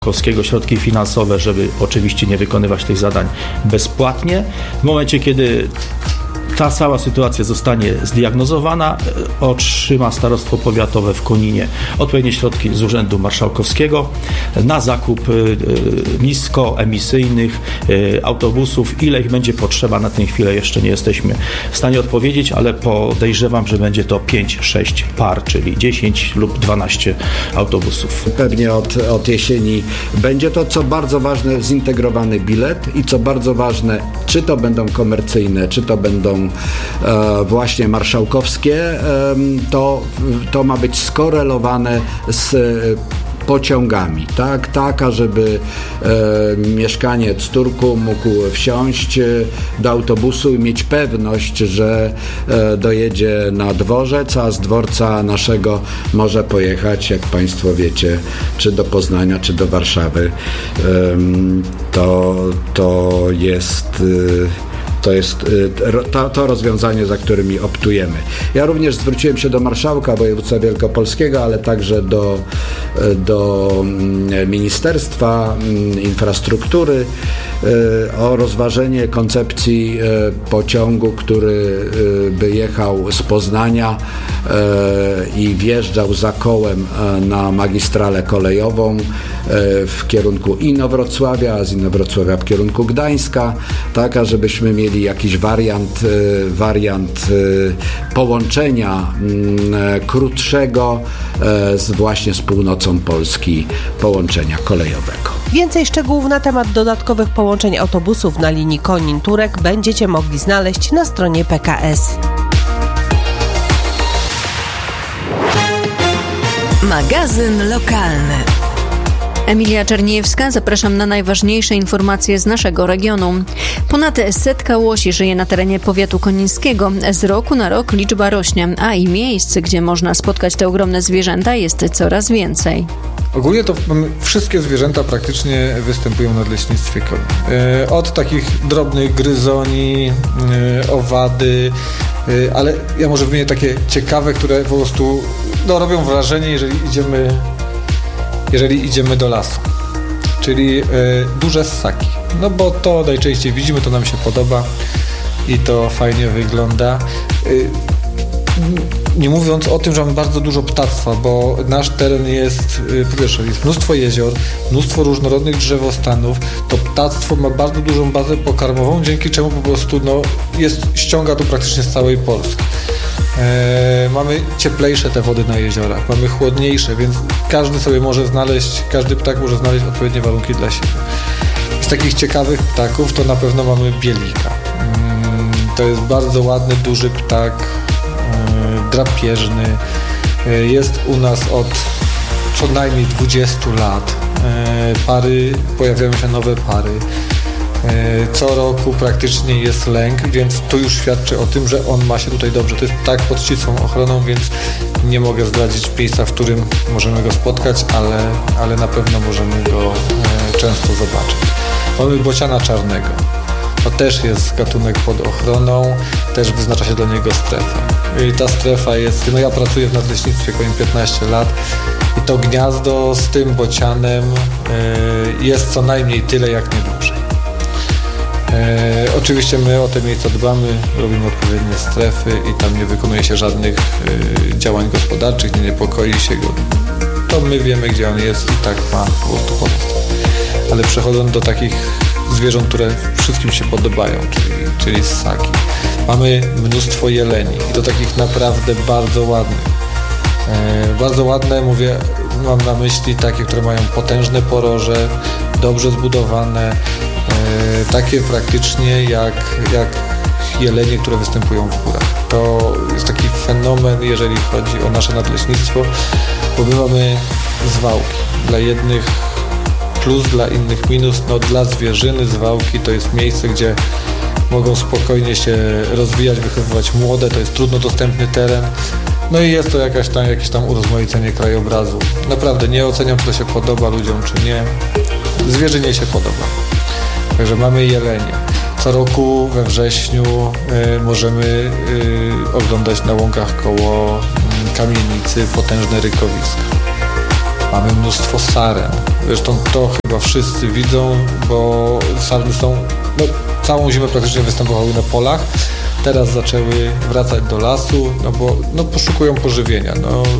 Marszałkowskiego środki finansowe, żeby oczywiście nie wykonywać tych zadań bezpłatnie. W momencie, kiedy ta cała sytuacja zostanie zdiagnozowana, otrzyma Starostwo Powiatowe w Koninie odpowiednie środki z Urzędu Marszałkowskiego na zakup niskoemisyjnych autobusów. Ile ich będzie potrzeba, na tę chwilę jeszcze nie jesteśmy w stanie odpowiedzieć, ale podejrzewam, że będzie to 5-6 par, czyli 10 lub 12 autobusów. Pewnie od jesieni będzie to, co bardzo ważne, zintegrowany bilet i co bardzo ważne, czy to będą komercyjne, czy to będą właśnie marszałkowskie, to ma być skorelowane z pociągami, tak, ażeby mieszkaniec Turku mógł wsiąść do autobusu i mieć pewność, że dojedzie na dworzec, a z dworca naszego może pojechać, jak Państwo wiecie, czy do Poznania, czy do Warszawy. To jest to rozwiązanie, za którymi optujemy. Ja również zwróciłem się do marszałka województwa wielkopolskiego, ale także do Ministerstwa Infrastruktury o rozważenie koncepcji pociągu, który by jechał z Poznania i wjeżdżał za Kołem na magistralę kolejową w kierunku Inowrocławia, a z Inowrocławia w kierunku Gdańska, tak, ażebyśmy mieli jakiś wariant połączenia krótszego właśnie z północą Polski, połączenia kolejowego. Więcej szczegółów na temat dodatkowych połączeń autobusów na linii Konin-Turek będziecie mogli znaleźć na stronie PKS. Magazyn lokalny. Emilia Czerniejewska, zapraszam na najważniejsze informacje z naszego regionu. Ponad 100 łosi żyje na terenie powiatu konińskiego. Z roku na rok liczba rośnie, a i miejsc, gdzie można spotkać te ogromne zwierzęta, jest coraz więcej. Ogólnie to wszystkie zwierzęta praktycznie występują w nadleśnictwie koni. Od takich drobnych gryzoni, owady, ale ja może wymienię takie ciekawe, które po prostu robią wrażenie, jeżeli idziemy do lasu, czyli duże ssaki. No bo to najczęściej widzimy, to nam się podoba i to fajnie wygląda. Nie mówiąc o tym, że mamy bardzo dużo ptactwa, bo nasz teren jest, po pierwsze, jest mnóstwo jezior, mnóstwo różnorodnych drzewostanów. To ptactwo ma bardzo dużą bazę pokarmową, dzięki czemu po prostu ściąga tu praktycznie z całej Polski. Mamy cieplejsze te wody na jeziorach, mamy chłodniejsze, więc każdy ptak może znaleźć odpowiednie warunki dla siebie. Z takich ciekawych ptaków to na pewno mamy bielika. To jest bardzo ładny, duży ptak, drapieżny. Jest u nas od co najmniej 20 lat. Pojawiają się nowe pary. Co roku praktycznie jest lęk, więc to już świadczy o tym, że on ma się tutaj dobrze. To jest ptak pod ścisłą ochroną, więc nie mogę zdradzić miejsca, w którym możemy go spotkać, ale na pewno możemy go często zobaczyć. Mamy bociana czarnego. To też jest gatunek pod ochroną, też wyznacza się dla niego strefa. I ta strefa jest, ja pracuję w nadleśnictwie Konin 15 lat i to gniazdo z tym bocianem jest co najmniej tyle, jak nie dłużej. Oczywiście my o te miejsca dbamy, robimy odpowiednie strefy i tam nie wykonuje się żadnych działań gospodarczych, nie niepokoi się go. To my wiemy, gdzie on jest i tak ma po prostu chodzić. Ale przechodząc do takich zwierząt, które wszystkim się podobają, czyli ssaki. Mamy mnóstwo jeleni i to takich naprawdę bardzo ładnych. Bardzo ładne, mam na myśli takie, które mają potężne poroże, dobrze zbudowane, takie praktycznie jak jelenie, które występują w górach. To jest taki fenomen, jeżeli chodzi o nasze nadleśnictwo, bo my mamy zwałki. Dla jednych plus, dla innych minus. Dla zwierzyny zwałki to jest miejsce, gdzie mogą spokojnie się rozwijać, wychowywać młode, to jest trudno dostępny teren. No i jest to jakieś tam urozmaicenie krajobrazu. Naprawdę nie oceniam, czy to się podoba ludziom, czy nie. Zwierzynie się podoba. Także mamy jelenie. Co roku we wrześniu możemy oglądać na łąkach koło kamienicy potężne rykowiska. Mamy mnóstwo saren. Zresztą to chyba wszyscy widzą, bo sarny są, całą zimę praktycznie występowały na polach. Teraz zaczęły wracać do lasu, bo poszukują pożywienia.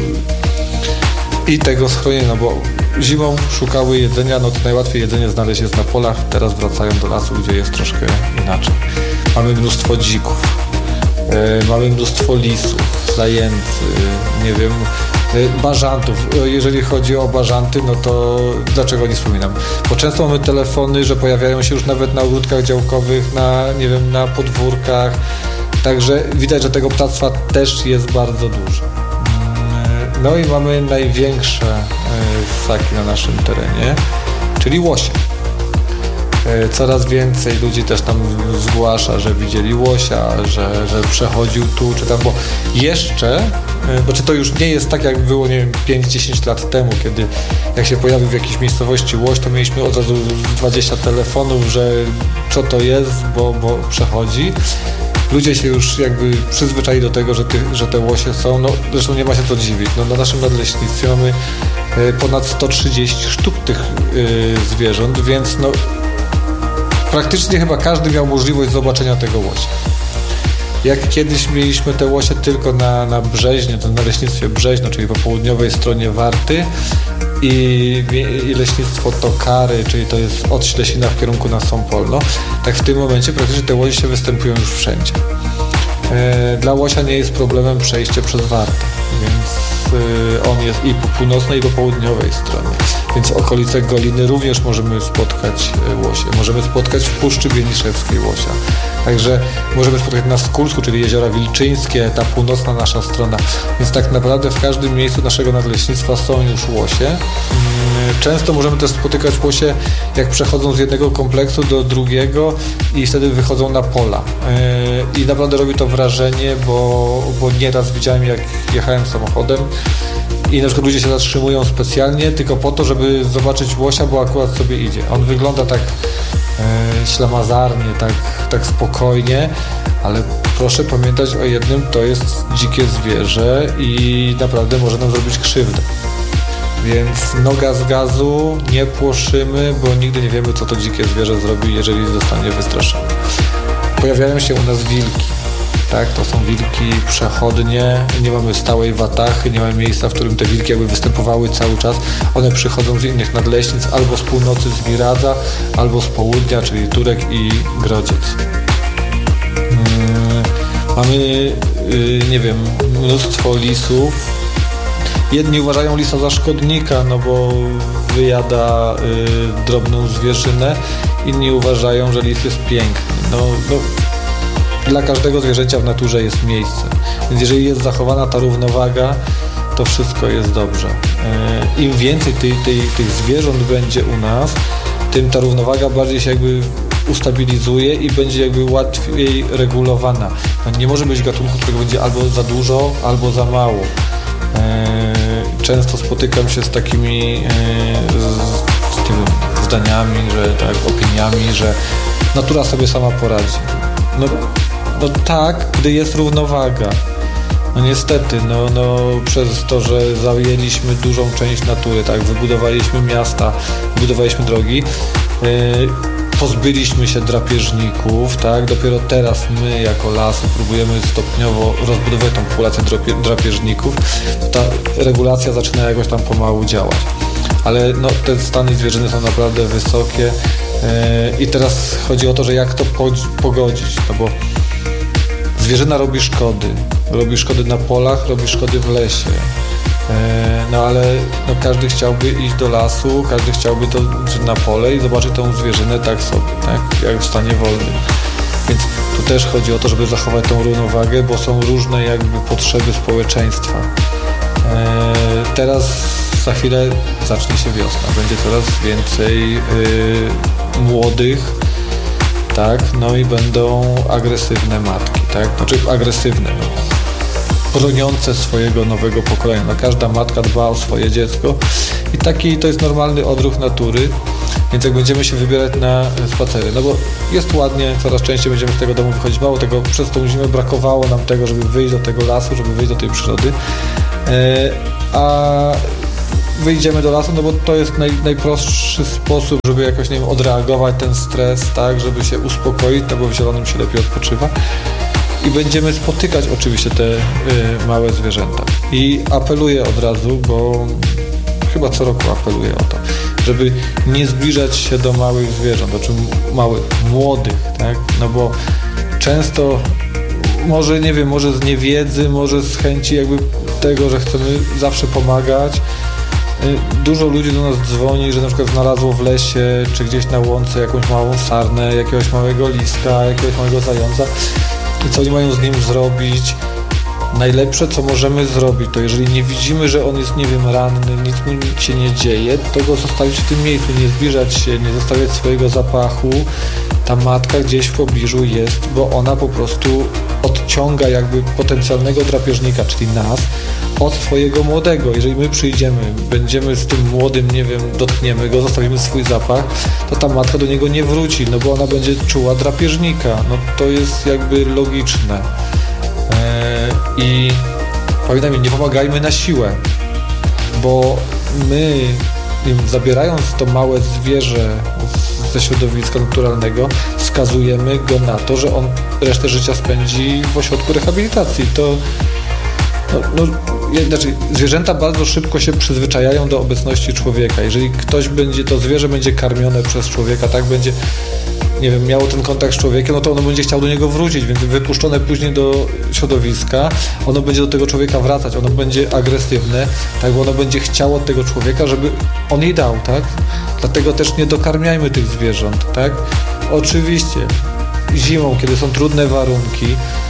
I tego schronienia, bo zimą szukały jedzenia, to najłatwiej jedzenie znaleźć jest na polach, teraz wracają do lasu, gdzie jest troszkę inaczej. Mamy mnóstwo dzików, mamy mnóstwo lisów, zajęcy, bażantów. Jeżeli chodzi o bażanty, to dlaczego nie wspominam? Bo często mamy telefony, że pojawiają się już nawet na ogródkach działkowych, na podwórkach, także widać, że tego ptactwa też jest bardzo dużo. I mamy największe ssaki na naszym terenie, czyli łosie. Coraz więcej ludzi też tam zgłasza, że widzieli łosia, że przechodził tu czy tam, bo jeszcze, czy to już nie jest tak, jak było, 5-10 lat temu, kiedy jak się pojawił w jakiejś miejscowości łoś, to mieliśmy od razu 20 telefonów, że co to jest, bo przechodzi. Ludzie się już jakby przyzwyczaili do tego, że te łosie są. Zresztą nie ma się co dziwić. Na naszym nadleśnictwie mamy ponad 130 sztuk tych zwierząt, więc praktycznie chyba każdy miał możliwość zobaczenia tego łosia. Jak kiedyś mieliśmy te łosie tylko na Brzeźnie, to na leśnictwie Brzeźno, czyli po południowej stronie Warty i leśnictwo Tokary, czyli to jest od Ślesina w kierunku na Sąpolno, tak w tym momencie praktycznie te łosie występują już wszędzie. Dla łosia nie jest problemem przejście przez Wartę, więc on jest i po północnej, i po południowej stronie. Więc w okolice Goliny również możemy spotkać łosie. Możemy spotkać w Puszczy Bieniszewskiej łosia. Także możemy spotkać na Skórsku, czyli Jeziora Wilczyńskie, ta północna nasza strona. Więc tak naprawdę w każdym miejscu naszego nadleśnictwa są już łosie. Często możemy też spotykać łosie, jak przechodzą z jednego kompleksu do drugiego i wtedy wychodzą na pola. I naprawdę robi to wrażenie, bo nieraz widziałem, jak jechałem samochodem i na przykład ludzie się zatrzymują specjalnie tylko po to, żeby zobaczyć łosia, bo akurat sobie idzie. On wygląda tak ślamazarnie, tak spokojnie, ale proszę pamiętać o jednym, to jest dzikie zwierzę i naprawdę może nam zrobić krzywdę. Więc noga z gazu, nie płoszymy, bo nigdy nie wiemy, co to dzikie zwierzę zrobi, jeżeli zostanie wystraszone. Pojawiają się u nas wilki. Tak, to są wilki przechodnie, nie mamy stałej watachy, nie mamy miejsca, w którym te wilki jakby występowały cały czas. One przychodzą z innych nadleśnic, albo z północy z Giradza, albo z południa, czyli Turek i Grodziec. Mamy, mnóstwo lisów. Jedni uważają lisa za szkodnika, bo wyjada drobną zwierzynę. Inni uważają, że lis jest piękny. Dla każdego zwierzęcia w naturze jest miejsce. Więc jeżeli jest zachowana ta równowaga, to wszystko jest dobrze. Im więcej tych zwierząt będzie u nas, tym ta równowaga bardziej się jakby ustabilizuje i będzie jakby łatwiej regulowana. Nie może być gatunku, którego będzie albo za dużo, albo za mało. Często spotykam się z takimi zdaniami, opiniami, że natura sobie sama poradzi. Tak, gdy jest równowaga. Niestety, przez to, że zajęliśmy dużą część natury, tak, wybudowaliśmy miasta, wybudowaliśmy drogi, pozbyliśmy się drapieżników, tak, dopiero teraz my jako lasy próbujemy stopniowo rozbudować tą populację drapieżników, ta regulacja zaczyna jakoś tam pomału działać. Ale te stany zwierzyny są naprawdę wysokie i teraz chodzi o to, że jak to pogodzić, bo zwierzyna robi szkody na polach, robi szkody w lesie, ale każdy chciałby iść do lasu, każdy chciałby to na pole i zobaczyć tą zwierzynę tak sobie, tak, jak w stanie wolnym. Więc tu też chodzi o to, żeby zachować tą równowagę, bo są różne jakby potrzeby społeczeństwa. Teraz za chwilę zacznie się wiosna, będzie coraz więcej młodych, tak, i będą agresywne matki, tak, agresywne, broniące swojego nowego pokolenia. Każda matka dba o swoje dziecko i to jest normalny odruch natury, więc jak będziemy się wybierać na spacery, bo jest ładnie, coraz częściej będziemy z tego domu wychodzić, mało tego, przez tą zimę brakowało nam tego, żeby wyjść do tego lasu, żeby wyjść do tej przyrody, a wyjdziemy do lasu, no bo to jest najprostszy sposób, żeby jakoś, nie wiem, odreagować ten stres, tak, żeby się uspokoić, no bo w zielonym się lepiej odpoczywa. I będziemy spotykać oczywiście te małe zwierzęta. I apeluję od razu, bo chyba co roku apeluję o to, żeby nie zbliżać się do małych zwierząt, znaczy małych, młodych, tak? No bo często może, nie wiem, może z niewiedzy, może z chęci jakby tego, że chcemy zawsze pomagać. Dużo ludzi do nas dzwoni, że na przykład znalazło w lesie, czy gdzieś na łące jakąś małą sarnę, jakiegoś małego liska, jakiegoś małego zająca. I co oni mają z nim zrobić? Najlepsze, co możemy zrobić, to jeżeli nie widzimy, że on jest, nie wiem, ranny, nic mu się nie dzieje, to go zostawić w tym miejscu, nie zbliżać się, nie zostawiać swojego zapachu. Ta matka gdzieś w pobliżu jest, bo ona po prostu odciąga jakby potencjalnego drapieżnika, czyli nas, od swojego młodego. Jeżeli my przyjdziemy, będziemy z tym młodym, nie wiem, dotkniemy go, zostawimy swój zapach, to ta matka do niego nie wróci, no bo ona będzie czuła drapieżnika. No to jest jakby logiczne. I pamiętajmy, nie pomagajmy na siłę, bo my, zabierając to małe zwierzę ze środowiska naturalnego, skazujemy go na to, że on resztę życia spędzi w ośrodku rehabilitacji. To znaczy, zwierzęta bardzo szybko się przyzwyczajają do obecności człowieka. Jeżeli ktoś będzie, to zwierzę będzie karmione przez człowieka, tak będzie, nie wiem, miało ten kontakt z człowiekiem, no to ono będzie chciało do niego wrócić, więc wypuszczone później do środowiska, ono będzie do tego człowieka wracać, ono będzie agresywne, tak, bo ono będzie chciało od tego człowieka, żeby on jej dał, tak? Dlatego też nie dokarmiajmy tych zwierząt, tak? Oczywiście zimą, kiedy są trudne warunki,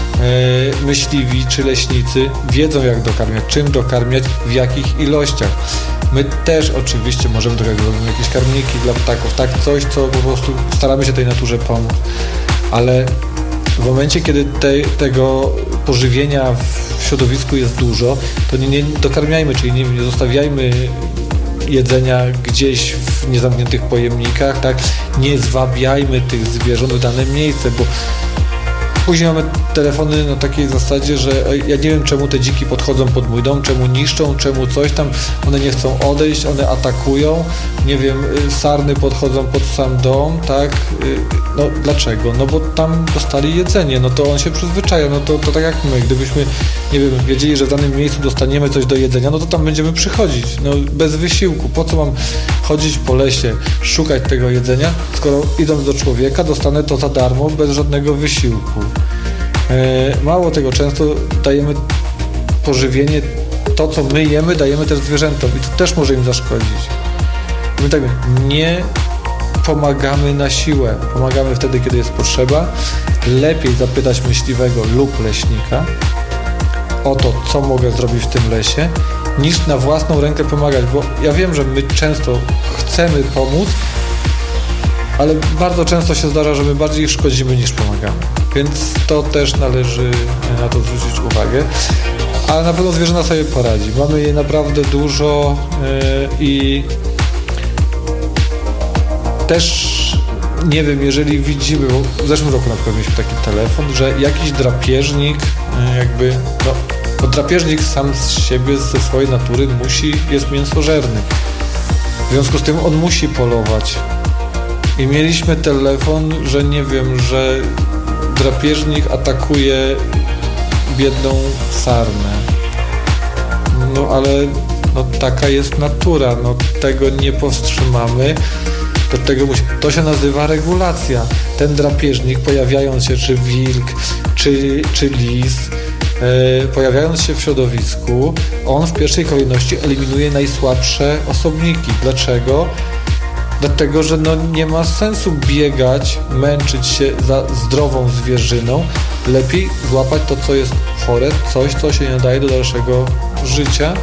myśliwi czy leśnicy wiedzą, jak dokarmiać, czym dokarmiać, w jakich ilościach. My też oczywiście możemy do tego robić jakieś karmniki dla ptaków, tak, coś, co po prostu staramy się tej naturze pomóc, ale w momencie, kiedy tego pożywienia w środowisku jest dużo, to nie dokarmiajmy, czyli nie zostawiajmy jedzenia gdzieś w niezamkniętych pojemnikach, tak, nie zwabiajmy tych zwierząt w dane miejsce, bo później mamy telefony na takiej zasadzie, że ja nie wiem, czemu te dziki podchodzą pod mój dom, czemu niszczą, czemu coś tam, one nie chcą odejść, one atakują, nie wiem, sarny podchodzą pod sam dom, tak, no dlaczego? No bo tam dostali jedzenie, no to on się przyzwyczaja, no to tak jak my, gdybyśmy, nie wiem, wiedzieli, że w danym miejscu dostaniemy coś do jedzenia, no to tam będziemy przychodzić, no bez wysiłku, po co mam chodzić po lesie, szukać tego jedzenia, skoro idąc do człowieka dostanę to za darmo, bez żadnego wysiłku. Mało tego, często dajemy pożywienie, to co my jemy, dajemy też zwierzętom i to też może im zaszkodzić. Pamiętajmy, nie pomagamy na siłę, pomagamy wtedy, kiedy jest potrzeba. Lepiej zapytać myśliwego lub leśnika o to, co mogę zrobić w tym lesie, niż na własną rękę pomagać, bo ja wiem, że my często chcemy pomóc, ale bardzo często się zdarza, że my bardziej szkodzimy niż pomagamy. Więc to też należy na to zwrócić uwagę. Ale na pewno zwierzęta sobie poradzi. Mamy je naprawdę dużo i też nie wiem, jeżeli widzimy, bo w zeszłym roku na przykład mieliśmy taki telefon, że jakiś drapieżnik jakby, no drapieżnik sam z siebie, ze swojej natury jest mięsożerny. W związku z tym on musi polować. I mieliśmy telefon, że nie wiem, że drapieżnik atakuje biedną sarnę. No ale no, taka jest natura, no tego nie powstrzymamy. To się nazywa regulacja. Ten drapieżnik, pojawiając się, czy wilk, czy lis, pojawiając się w środowisku, on w pierwszej kolejności eliminuje najsłabsze osobniki. Dlaczego? Dlatego, że no nie ma sensu biegać, męczyć się za zdrową zwierzyną. Lepiej złapać to, co jest chore, coś, co się nie nadaje do dalszego życia.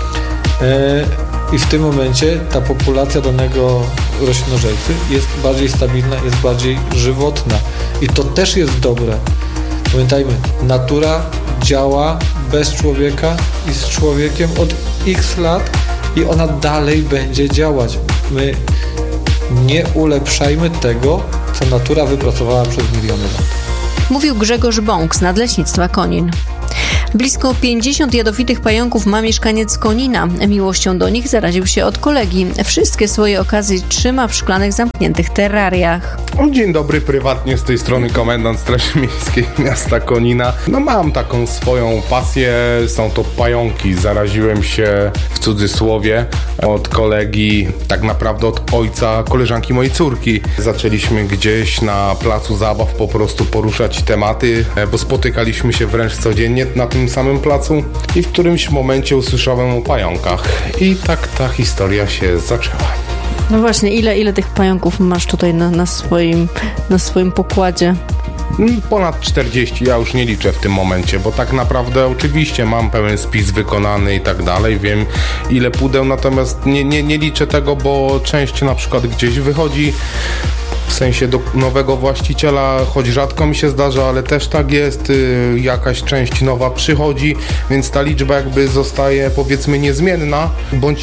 I w tym momencie ta populacja danego roślinożercy jest bardziej stabilna, jest bardziej żywotna. I to też jest dobre. Pamiętajmy, natura działa bez człowieka i z człowiekiem od x lat i ona dalej będzie działać. My nie ulepszajmy tego, co natura wypracowała przez miliony lat. Mówił Grzegorz Bąk z Nadleśnictwa Konin. Blisko 50 jadowitych pająków ma mieszkaniec Konina. Miłością do nich zaraził się od kolegi. Wszystkie swoje okazje trzyma w szklanych, zamkniętych terrariach. Dzień dobry, prywatnie z tej strony komendant Straży Miejskiej miasta Konina. Mam taką swoją pasję, są to pająki. Zaraziłem się, w cudzysłowie, od kolegi, tak naprawdę od ojca koleżanki mojej córki. Zaczęliśmy gdzieś na placu zabaw po prostu poruszać tematy, bo spotykaliśmy się wręcz codziennie na tym samym placu i w którymś momencie usłyszałem o pająkach. I tak ta historia się zaczęła. No właśnie, ile tych pająków masz tutaj na swoim pokładzie? Ponad 40, ja już nie liczę w tym momencie, bo tak naprawdę oczywiście mam pełen spis wykonany i tak dalej, wiem ile pudeł, natomiast nie liczę tego, bo część na przykład gdzieś wychodzi, w sensie do nowego właściciela, choć rzadko mi się zdarza, ale też tak jest, jakaś część nowa przychodzi, więc ta liczba jakby zostaje, powiedzmy, niezmienna, bądź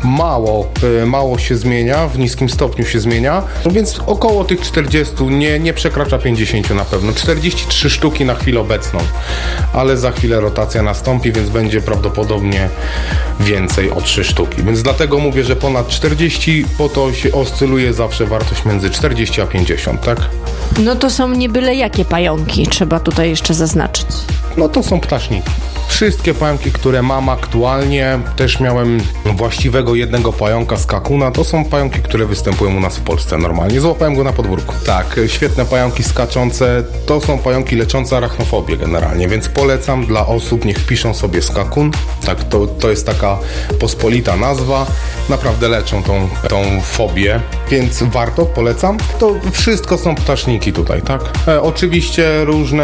mało się zmienia, w niskim stopniu się zmienia, więc około tych 40, nie przekracza 50 na pewno, 43 sztuki na chwilę obecną, ale za chwilę rotacja nastąpi, więc będzie prawdopodobnie więcej o 3 sztuki, więc dlatego mówię, że ponad 40, po to się oscyluje zawsze wartość między 40 a 50, tak? No to są nie byle jakie pająki, trzeba tutaj jeszcze zaznaczyć. No to są ptaszniki. Wszystkie pająki, które mam aktualnie, też miałem właściwego jednego pająka z kakuna, to są pająki, które występują u nas w Polsce normalnie. Złapałem go na podwórku. Tak, świetne pająki skaczące, to są pająki leczące arachnofobię generalnie, więc polecam dla osób, niech wpiszą sobie skakun. Tak, to jest taka pospolita nazwa. Naprawdę leczą tą fobię, więc warto, polecam. To wszystko są ptaszniki tutaj, tak? Oczywiście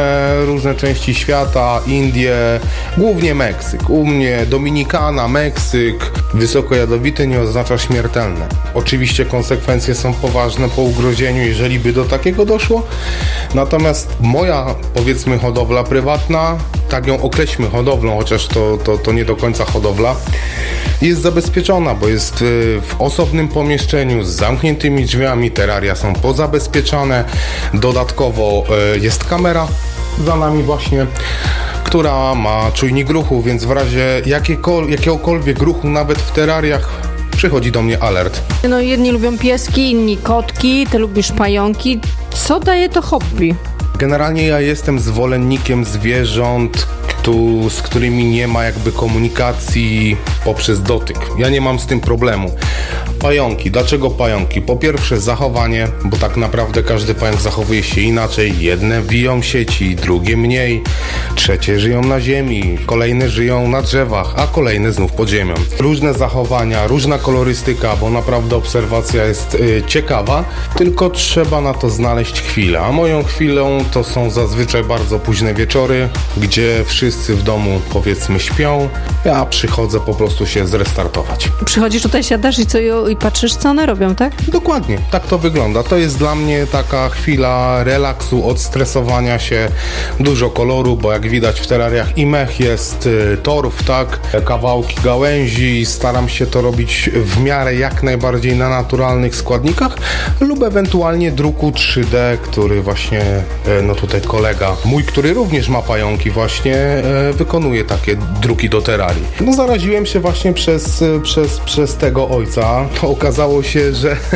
różne części świata, Indie, głównie Meksyk. U mnie Dominikana, Meksyk, wysoko jadowity nie oznacza śmiertelne. Oczywiście konsekwencje są poważne po ugrożeniu, jeżeli by do takiego doszło. Natomiast moja, powiedzmy, hodowla prywatna, tak ją określmy hodowlą, chociaż to nie do końca hodowla, jest zabezpieczona, bo jest w osobnym pomieszczeniu z zamkniętymi drzwiami, teraria są pozabezpieczane, dodatkowo jest kamera za nami właśnie, która ma czujnik ruchu, więc w razie jakiegokolwiek ruchu, nawet w terariach, przychodzi do mnie alert. No jedni lubią pieski, inni kotki, ty lubisz pająki. Co daje to hobby? Generalnie ja jestem zwolennikiem zwierząt, z którymi nie ma jakby komunikacji poprzez dotyk. Ja nie mam z tym problemu. Pająki. Dlaczego pająki? Po pierwsze zachowanie, bo tak naprawdę każdy pająk zachowuje się inaczej. Jedne wiją sieci, drugie mniej, trzecie żyją na ziemi, kolejne żyją na drzewach, a kolejne znów pod ziemią. Różne zachowania, różna kolorystyka, bo naprawdę obserwacja jest ciekawa, tylko trzeba na to znaleźć chwilę. A moją chwilą to są zazwyczaj bardzo późne wieczory, gdzie wszyscy w domu, powiedzmy, śpią. Ja przychodzę po prostu się zrestartować. Przychodzisz tutaj, siadasz i patrzysz, co one robią, tak? Dokładnie, tak to wygląda. To jest dla mnie taka chwila relaksu, odstresowania się, dużo koloru, bo jak widać w terariach i mech jest torf, tak, kawałki gałęzi, staram się to robić w miarę jak najbardziej na naturalnych składnikach lub ewentualnie druku 3D, który właśnie, no tutaj kolega mój, który również ma pająki, właśnie wykonuje takie druki do terarii. No zaraziłem się właśnie przez tego ojca. To okazało się,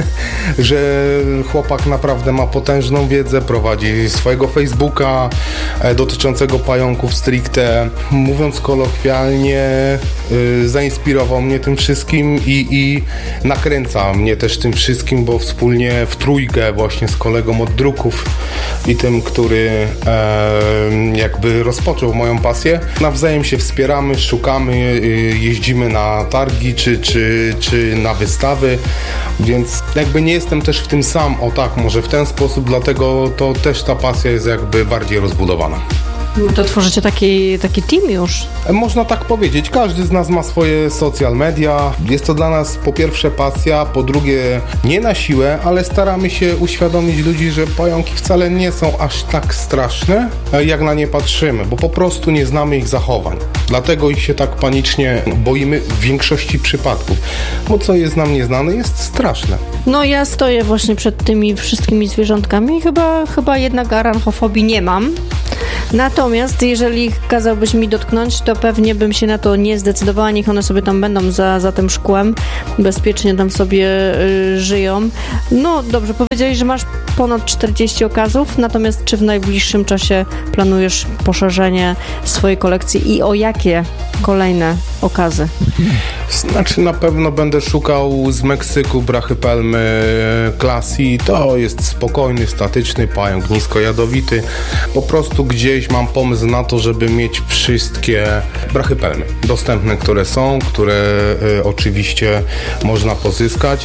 że chłopak naprawdę ma potężną wiedzę, prowadzi swojego Facebooka dotyczącego pająków stricte. Mówiąc kolokwialnie, zainspirował mnie tym wszystkim i nakręca mnie też tym wszystkim, bo wspólnie w trójkę właśnie z kolegą od druków i tym, który jakby rozpoczął moją pasję, nawzajem się wspieramy, szukamy, jeździmy na targi czy na wystawy, więc jakby nie jestem też w tym sam, o tak, może w ten sposób, dlatego to też ta pasja jest jakby bardziej rozbudowana. To tworzycie taki team już? Można tak powiedzieć. Każdy z nas ma swoje social media. Jest to dla nas po pierwsze pasja, po drugie nie na siłę, ale staramy się uświadomić ludzi, że pająki wcale nie są aż tak straszne, jak na nie patrzymy, bo po prostu nie znamy ich zachowań. Dlatego ich się tak panicznie boimy w większości przypadków, bo co jest nam nieznane, jest straszne. No ja stoję właśnie przed tymi wszystkimi zwierzątkami i chyba jednak arachnofobii nie mam. Natomiast jeżeli kazałbyś mi dotknąć, to pewnie bym się na to nie zdecydowała. Niech one sobie tam będą za tym szkłem. Bezpiecznie tam sobie żyją. No dobrze, powiedziałeś, że masz ponad 40 okazów, natomiast czy w najbliższym czasie planujesz poszerzenie swojej kolekcji i o jakie kolejne okazy? Znaczy na pewno będę szukał z Meksyku brachypelmy Classy. To jest spokojny, statyczny pająk, niskojadowity. Po prostu gdzieś mam pomysł na to, żeby mieć wszystkie brachypelmy dostępne, które są, które oczywiście można pozyskać.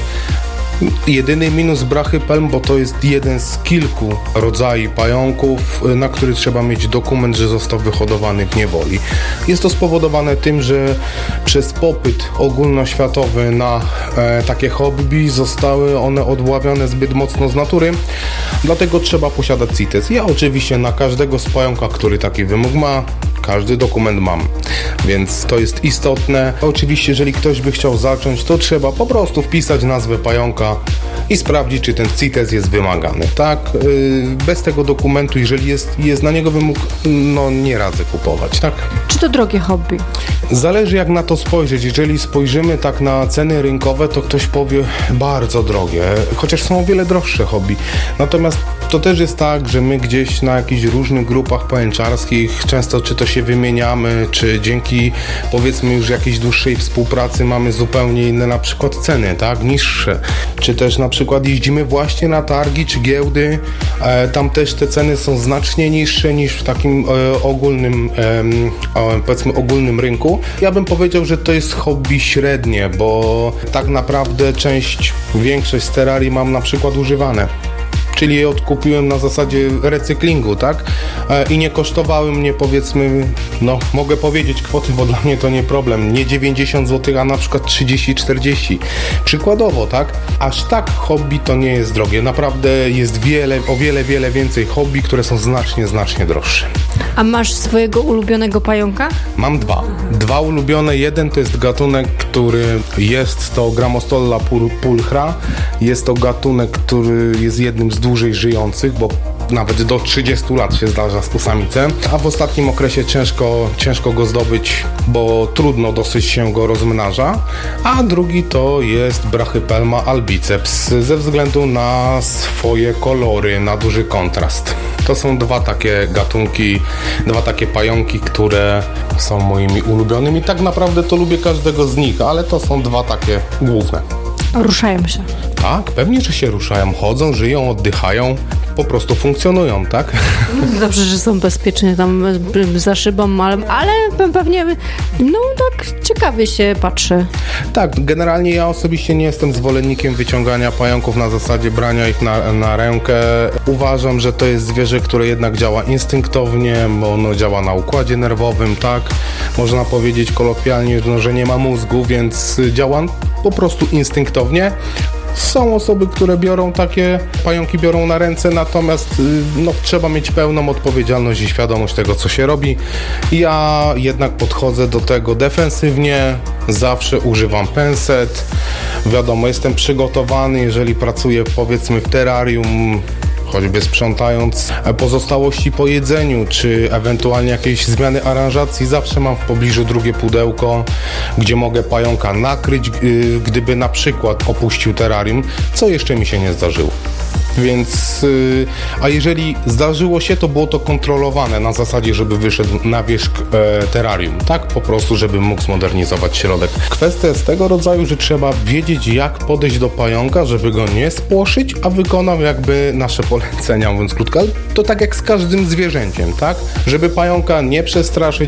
Jedyny minus brachypelm, bo to jest jeden z kilku rodzajów pająków, na który trzeba mieć dokument, że został wyhodowany w niewoli. Jest to spowodowane tym, że przez popyt ogólnoświatowy na takie hobby zostały one odławiane zbyt mocno z natury, dlatego trzeba posiadać CITES. Ja oczywiście na każdego z pająka, który taki wymóg ma, każdy dokument mam, więc to jest istotne. Oczywiście, jeżeli ktoś by chciał zacząć, to trzeba po prostu wpisać nazwę pająka i sprawdzić, czy ten CITES jest wymagany. Tak, bez tego dokumentu, jeżeli jest na niego wymóg, no nie radzę kupować, tak? Czy to drogie hobby? Zależy jak na to spojrzeć. Jeżeli spojrzymy tak na ceny rynkowe, to ktoś powie bardzo drogie, chociaż są o wiele droższe hobby. Natomiast to też jest tak, że my gdzieś na jakichś różnych grupach pajęczarskich często czy to się wymieniamy, czy dzięki powiedzmy już jakiejś dłuższej współpracy mamy zupełnie inne na przykład ceny, tak, niższe. Czy też na przykład jeździmy właśnie na targi czy giełdy, tam też te ceny są znacznie niższe niż w takim ogólnym, powiedzmy ogólnym rynku. Ja bym powiedział, że to jest hobby średnie, bo tak naprawdę większość z terrarii mam na przykład używane. Czyli je odkupiłem na zasadzie recyklingu, tak? I nie kosztowały mnie, powiedzmy, no mogę powiedzieć kwoty, bo dla mnie to nie problem, nie 90 zł, a na przykład 30-40. Przykładowo, tak? Aż tak hobby to nie jest drogie. Naprawdę jest o wiele więcej hobby, które są znacznie droższe. A masz swojego ulubionego pająka? Mam dwa ulubione. Jeden to jest gatunek, który jest to Grammostola pulchra. Jest to gatunek, który jest jednym z dłużej żyjących, bo nawet do 30 lat się zdarza z samicę, a w ostatnim okresie ciężko go zdobyć, bo trudno dosyć się go rozmnaża, a drugi to jest Brachypelma albiceps ze względu na swoje kolory, na duży kontrast. To są dwa takie gatunki, dwa takie pająki, które są moimi ulubionymi. Tak naprawdę to lubię każdego z nich, ale to są dwa takie główne. Ruszają się. Tak, pewnie, że się ruszają, chodzą, żyją, oddychają, po prostu funkcjonują, tak? Dobrze, że są bezpiecznie tam za szybą, ale pewnie, no tak ciekawie się patrzy. Tak, generalnie ja osobiście nie jestem zwolennikiem wyciągania pająków na zasadzie brania ich na rękę. Uważam, że to jest zwierzę, które jednak działa instynktownie, bo ono działa na układzie nerwowym, tak? Można powiedzieć kolokwialnie, że nie ma mózgu, więc działa po prostu instynktownie. Są osoby, które takie pająki biorą na ręce, natomiast trzeba mieć pełną odpowiedzialność i świadomość tego, co się robi. Ja jednak podchodzę do tego defensywnie, zawsze używam penset. Wiadomo, jestem przygotowany, jeżeli pracuję powiedzmy w terrarium, choćby sprzątając pozostałości po jedzeniu, czy ewentualnie jakieś zmiany aranżacji, zawsze mam w pobliżu drugie pudełko, gdzie mogę pająka nakryć, gdyby na przykład opuścił terrarium, co jeszcze mi się nie zdarzyło. Więc, a jeżeli zdarzyło się, to było to kontrolowane na zasadzie, żeby wyszedł na wierzch terrarium, tak? Po prostu, żeby mógł zmodernizować środek. Kwestia jest tego rodzaju, że trzeba wiedzieć, jak podejść do pająka, żeby go nie spłoszyć, a wykonał jakby nasze polecenia, mówiąc krótko. To tak jak z każdym zwierzęciem, tak? Żeby pająka nie przestraszyć,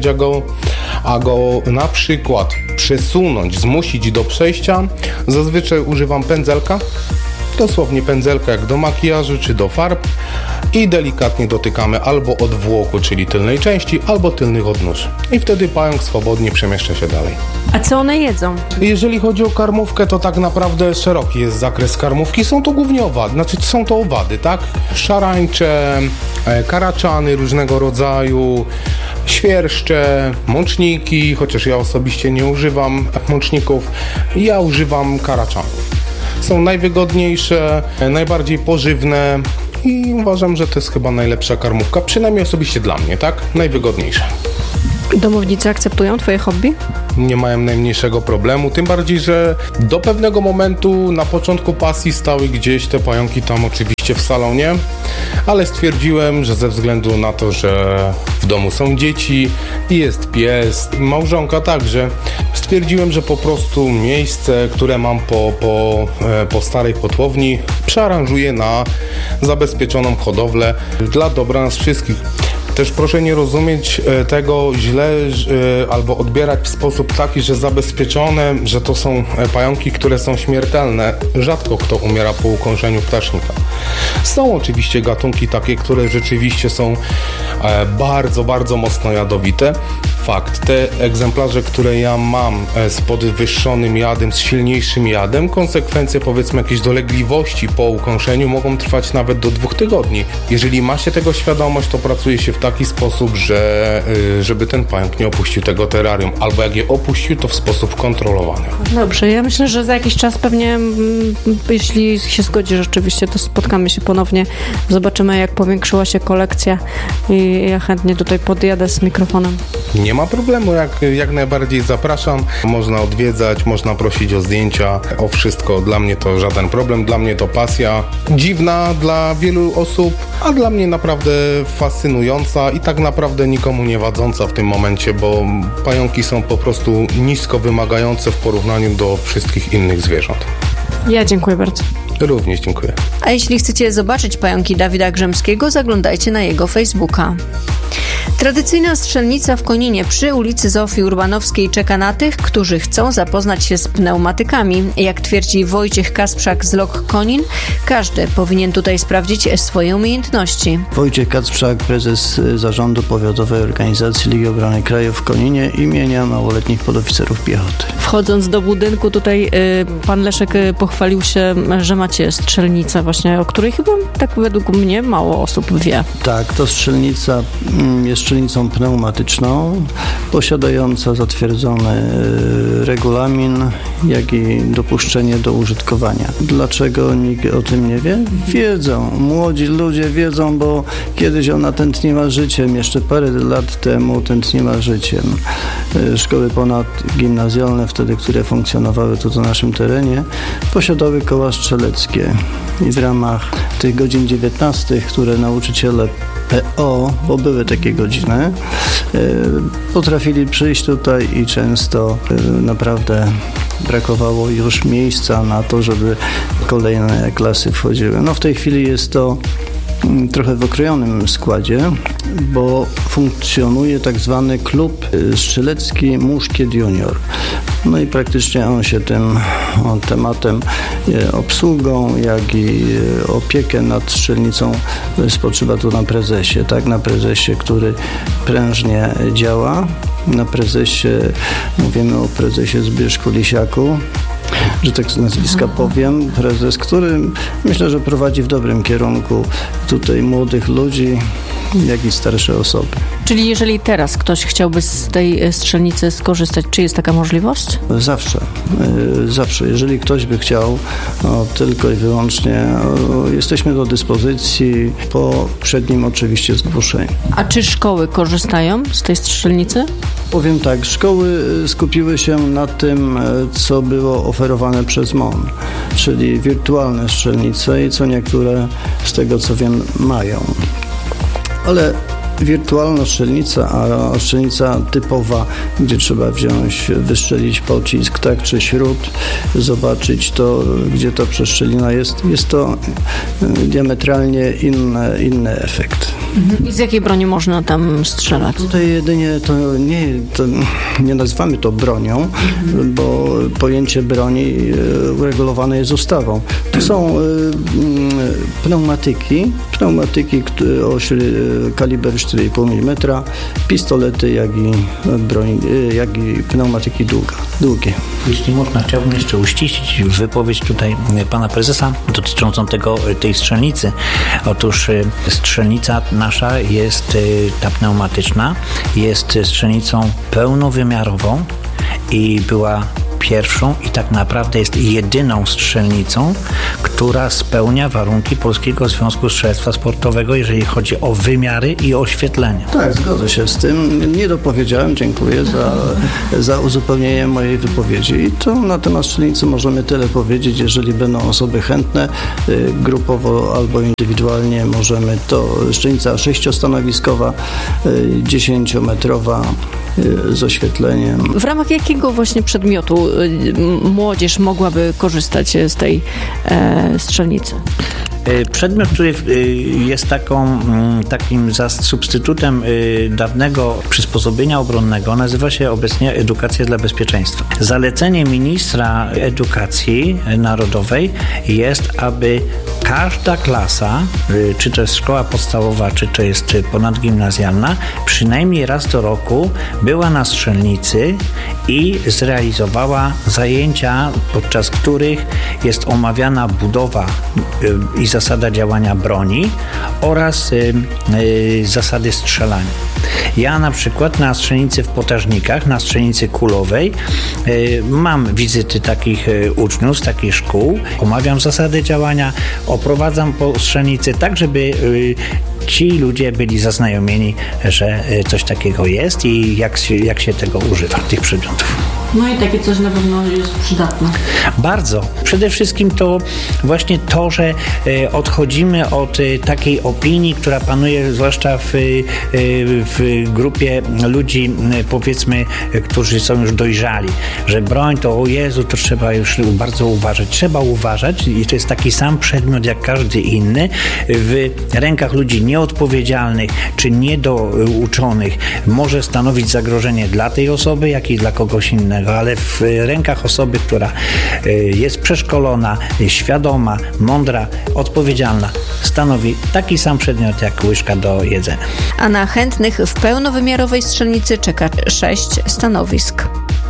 a go na przykład przesunąć, zmusić do przejścia, zazwyczaj używam pędzelka. Dosłownie pędzelka jak do makijażu czy do farb i delikatnie dotykamy albo odwłoku, czyli tylnej części, albo tylnych odnóż. I wtedy pająk swobodnie przemieszcza się dalej. A co one jedzą? Jeżeli chodzi o karmówkę, to tak naprawdę szeroki jest zakres karmówki. Są to głównie owady, są to owady, tak? Szarańcze, karaczany różnego rodzaju, świerszcze, mączniki, chociaż ja osobiście nie używam mączników, ja używam karaczanów. Są najwygodniejsze, najbardziej pożywne i uważam, że to jest chyba najlepsza karmówka, przynajmniej osobiście dla mnie, tak? Najwygodniejsza. Domownicy akceptują twoje hobby? Nie mają najmniejszego problemu, tym bardziej, że do pewnego momentu na początku pasji stały gdzieś te pająki tam oczywiście w salonie, ale stwierdziłem, że ze względu na to, że w domu są dzieci i jest pies, małżonka także, stwierdziłem, że po prostu miejsce, które mam po starej kotłowni, przearanżuję na zabezpieczoną hodowlę dla dobra nas wszystkich. Też proszę nie rozumieć tego źle albo odbierać w sposób taki, że zabezpieczone, że to są pająki, które są śmiertelne. Rzadko kto umiera po ukąszeniu ptasznika. Są oczywiście gatunki takie, które rzeczywiście są bardzo, bardzo mocno jadowite. Fakt, te egzemplarze, które ja mam z podwyższonym jadem, z silniejszym jadem, konsekwencje powiedzmy jakiejś dolegliwości po ukąszeniu mogą trwać nawet do 2 tygodni. Jeżeli ma się tego świadomość, to pracuje się w taki sposób, żeby ten pająk nie opuścił tego terrarium, albo jak je opuścił, to w sposób kontrolowany. Dobrze, ja myślę, że za jakiś czas pewnie, jeśli się zgodzi rzeczywiście, to spotkamy się ponownie, zobaczymy jak powiększyła się kolekcja i ja chętnie tutaj podjadę z mikrofonem. Nie ma problemu, jak najbardziej zapraszam. Można odwiedzać, można prosić o zdjęcia, o wszystko. Dla mnie to żaden problem, dla mnie to pasja. Dziwna dla wielu osób, a dla mnie naprawdę fascynująca i tak naprawdę nikomu nie wadząca w tym momencie, bo pająki są po prostu nisko wymagające w porównaniu do wszystkich innych zwierząt. Ja dziękuję bardzo. Również dziękuję. A jeśli chcecie zobaczyć pająki Dawida Grzemskiego, zaglądajcie na jego Facebooka. Tradycyjna strzelnica w Koninie przy ulicy Zofii Urbanowskiej czeka na tych, którzy chcą zapoznać się z pneumatykami. Jak twierdzi Wojciech Kasprzak z LOK Konin, każdy powinien tutaj sprawdzić swoje umiejętności. Wojciech Kasprzak, prezes Zarządu Powiatowej Organizacji Ligi Obrony Kraju w Koninie imienia małoletnich podoficerów piechoty. Wchodząc do budynku tutaj pan Leszek pochwalił się, że macie strzelnicę właśnie, o której chyba tak według mnie mało osób wie. Tak, to strzelnica jest strzelnicą pneumatyczną, posiadająca zatwierdzony regulamin, jak i dopuszczenie do użytkowania. Dlaczego nikt o tym nie wie? Wiedzą. Młodzi ludzie wiedzą, bo kiedyś ona tętniła życiem, jeszcze parę lat temu tętniła życiem. Szkoły ponadgimnazjalne wtedy, które funkcjonowały tu na naszym terenie, posiadały koła strzeleckie i w ramach tych godzin 19, które nauczyciele PO, bo były takie godziny, potrafili przyjść tutaj i często naprawdę brakowało już miejsca na to, żeby kolejne klasy wchodziły. No w tej chwili jest to trochę w okrojonym składzie, bo funkcjonuje tak zwany klub strzelecki Muszkiet Junior. No i praktycznie on się tym tematem obsługą, jak i opiekę nad strzelnicą spoczywa tu na prezesie, tak? Na prezesie, który prężnie działa. Na prezesie, mówimy o prezesie Zbyszku Lisiaku, że tak z nazwiska powiem, prezes, który myślę, że prowadzi w dobrym kierunku tutaj młodych ludzi, jak i starsze osoby. Czyli jeżeli teraz ktoś chciałby z tej strzelnicy skorzystać, czy jest taka możliwość? Zawsze. Jeżeli ktoś by chciał, tylko i wyłącznie jesteśmy do dyspozycji po przednim oczywiście zgłoszeniu. A czy szkoły korzystają z tej strzelnicy? Powiem tak, szkoły skupiły się na tym, co było oferowane przez MON, czyli wirtualne strzelnice i co niektóre z tego co wiem mają. Ale wirtualna strzelnica, a strzelnica typowa, gdzie trzeba wystrzelić pocisk, tak, czy śrut, zobaczyć to, gdzie ta przeszczelina jest to diametralnie inny efekt. I z jakiej broni można tam strzelać? Tutaj jedynie to nie nazywamy to bronią, bo pojęcie broni uregulowane jest ustawą. To są pneumatyki o kaliber 4,5 mm, pistolety, jak i pneumatyki długie. Jeśli można, chciałbym jeszcze uściślić wypowiedź tutaj pana prezesa dotyczącą tej strzelnicy. Otóż strzelnica nasza jest, ta pneumatyczna, jest strzelnicą pełnowymiarową i była pierwszą i tak naprawdę jest jedyną strzelnicą, która spełnia warunki Polskiego Związku Strzelectwa Sportowego, jeżeli chodzi o wymiary i oświetlenie. Tak, zgodzę się z tym. Nie dopowiedziałem, dziękuję za uzupełnienie mojej wypowiedzi. I to na temat strzelnicy możemy tyle powiedzieć. Jeżeli będą osoby chętne, grupowo albo indywidualnie możemy, to strzelnica 6-stanowiskowa, 10-metrowa z oświetleniem. W ramach jakiego właśnie przedmiotu młodzież mogłaby korzystać z tej strzelnicy? Przedmiot, który jest takim substytutem dawnego przysposobienia obronnego, nazywa się obecnie Edukacja dla bezpieczeństwa. Zalecenie ministra edukacji narodowej jest, aby każda klasa, czy to jest szkoła podstawowa, czy to jest ponadgimnazjalna, przynajmniej raz do roku była na strzelnicy i zrealizowała zajęcia, podczas których jest omawiana budowa i zasada działania broni oraz zasady strzelania. Ja na przykład na strzelnicy w Potażnikach, na strzelnicy kulowej mam wizyty takich uczniów z takich szkół, omawiam zasady działania, oprowadzam po strzelnicy, tak żeby ci ludzie byli zaznajomieni, że coś takiego jest i jak się tego używa, tych przedmiotów. No i takie coś na pewno jest przydatne. Bardzo. Przede wszystkim to właśnie to, że odchodzimy od takiej opinii, która panuje zwłaszcza w grupie ludzi, powiedzmy, którzy są już dojrzali, że broń to o Jezu, to trzeba już bardzo uważać. Trzeba uważać i to jest taki sam przedmiot jak każdy inny. W rękach ludzi nieodpowiedzialnych czy niedouczonych może stanowić zagrożenie dla tej osoby, jak i dla kogoś innego, ale w rękach osoby, która jest przeszkolona, świadoma, mądra, odpowiedzialna, stanowi taki sam przedmiot jak łyżka do jedzenia. A na chętnych w pełnowymiarowej strzelnicy czeka 6 stanowisk.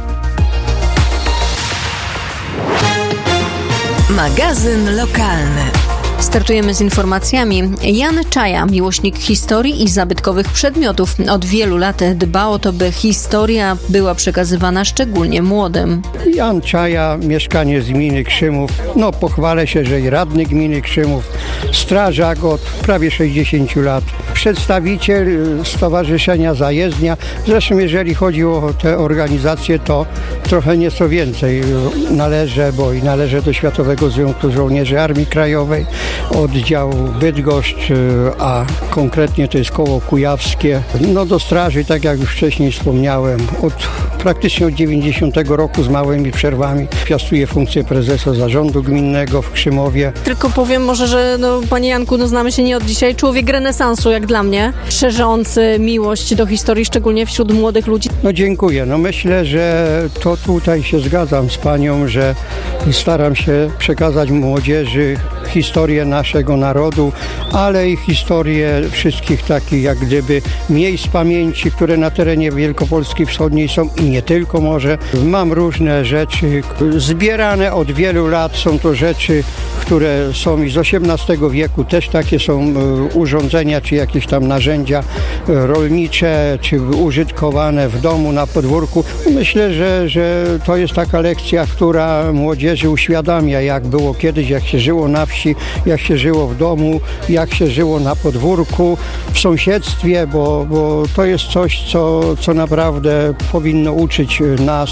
Magazyn lokalny. Startujemy z informacjami. Jan Czaja, miłośnik historii i zabytkowych przedmiotów, od wielu lat dba o to, by historia była przekazywana szczególnie młodym. Jan Czaja, mieszkaniec gminy Krzymów. Pochwalę się, że i radny gminy Krzymów, strażak od prawie 60 lat, przedstawiciel Stowarzyszenia Zajezdnia. Zresztą jeżeli chodzi o te organizacje, to trochę nieco więcej należę do Światowego Związku Żołnierzy Armii Krajowej, oddział Bydgoszcz, a konkretnie to jest koło kujawskie. Do straży, tak jak już wcześniej wspomniałem, praktycznie od 90 roku z małymi przerwami piastuję funkcję prezesa zarządu gminnego w Krzymowie. Tylko powiem może, że panie Janku, znamy się nie od dzisiaj. Człowiek renesansu, jak dla mnie, szerzący miłość do historii, szczególnie wśród młodych ludzi. Dziękuję. Myślę, że to tutaj się zgadzam z panią, że staram się przekazać młodzieży historię naszego narodu, ale i historię wszystkich takich jak gdyby miejsc pamięci, które na terenie Wielkopolski Wschodniej są i nie tylko może. Mam różne rzeczy zbierane od wielu lat. Są to rzeczy, które są i z XVIII wieku. Też takie są urządzenia, czy jakieś tam narzędzia rolnicze, czy użytkowane w domu, na podwórku. Myślę, że to jest taka lekcja, która młodzieży uświadamia, jak było kiedyś, jak się żyło na wsi, jak się żyło w domu, jak się żyło na podwórku, w sąsiedztwie, bo to jest coś, co naprawdę powinno uczyć nas.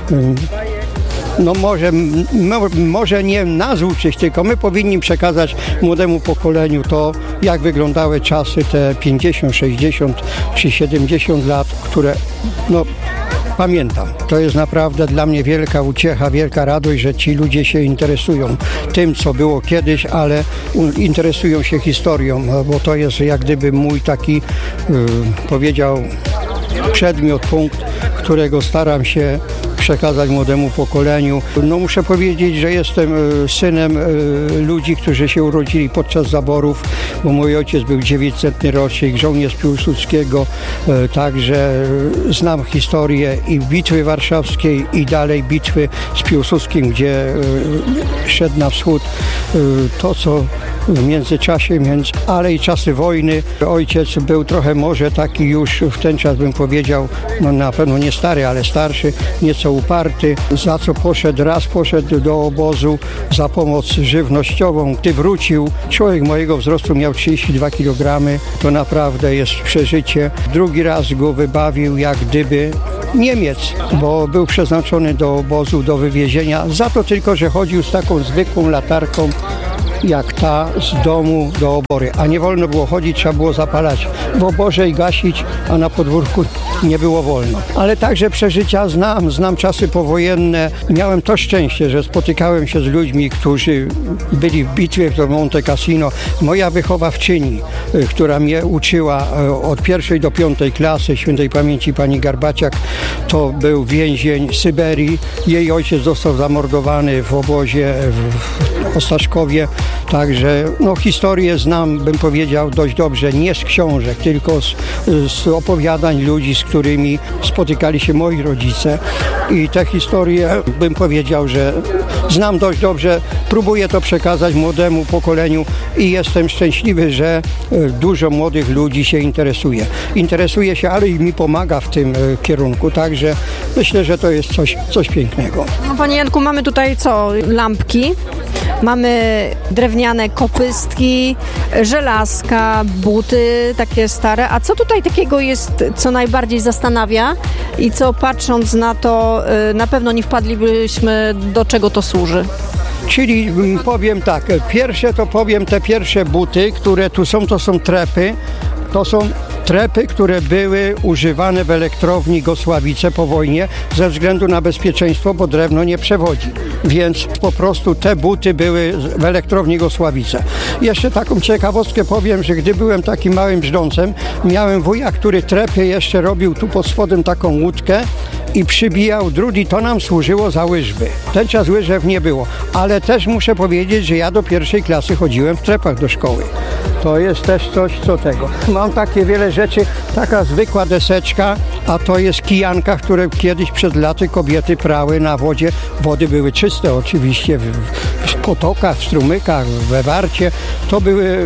Może nie nas uczyć, tylko my powinni przekazać młodemu pokoleniu to, jak wyglądały czasy te 50, 60 czy 70 lat, które pamiętam. To jest naprawdę dla mnie wielka uciecha, wielka radość, że ci ludzie się interesują tym, co było kiedyś, ale interesują się historią, bo to jest jak gdyby mój taki, powiedział, przedmiot, punkt, którego staram się przekazać młodemu pokoleniu. Muszę powiedzieć, że jestem synem ludzi, którzy się urodzili podczas zaborów, bo mój ojciec był 900 rocznik, żołnierz Piłsudskiego, także znam historię i Bitwy Warszawskiej i dalej bitwy z Piłsudskim, gdzie szedł na wschód. To, co w międzyczasie, ale i czasy wojny. Ojciec był trochę może taki już w ten czas, bym powiedział, no na pewno nie stary, ale starszy, nieco uparty, za co poszedł do obozu za pomoc żywnościową. Gdy wrócił, człowiek mojego wzrostu miał 32 kg, to naprawdę jest przeżycie. Drugi raz go wybawił jak gdyby Niemiec, bo był przeznaczony do obozu, do wywiezienia, za to tylko, że chodził z taką zwykłą latarką jak ta z domu do obory, a nie wolno było chodzić, trzeba było zapalać w oborze i gasić, a na podwórku nie było wolno. Ale także przeżycia znam czasy powojenne. Miałem to szczęście, że spotykałem się z ludźmi, którzy byli w bitwie w Monte Cassino. Moja wychowawczyni, która mnie uczyła od 1. do 5. klasy, świętej pamięci pani Garbaciak, to był więzień Syberii. Jej ojciec został zamordowany w obozie w Ostaszkowie. Także historię znam, bym powiedział, dość dobrze, nie z książek, tylko z opowiadań ludzi, z którymi spotykali się moi rodzice. I te historie, bym powiedział, że znam dość dobrze, próbuję to przekazać młodemu pokoleniu i jestem szczęśliwy, że dużo młodych ludzi się interesuje. Interesuje się, ale i mi pomaga w tym kierunku, także myślę, że to jest coś pięknego. No, panie Janku, mamy tutaj lampki. Mamy drewniane kopystki, żelazka, buty takie stare. A co tutaj takiego jest, co najbardziej zastanawia i co patrząc na to na pewno nie wpadlibyśmy, do czego to służy? Czyli powiem tak, te pierwsze buty, które tu są, to są trepy. To są trepy, które były używane w elektrowni Gosławice po wojnie ze względu na bezpieczeństwo, bo drewno nie przewodzi. Więc po prostu te buty były w elektrowni Gosławice. Jeszcze taką ciekawostkę powiem, że gdy byłem takim małym brzdącem, miałem wuja, który trepy jeszcze robił tu pod spodem taką łódkę i przybijał drut i to nam służyło za łyżwy. Ten czas łyżew nie było, ale też muszę powiedzieć, że ja do 1. klasy chodziłem w trepach do szkoły. To jest też coś co tego. Mam takie wiele rzeczy, taka zwykła deseczka, a to jest kijanka, które kiedyś przed laty kobiety prały na wodzie. Wody były czyste oczywiście, w potokach, w strumykach, we warcie. To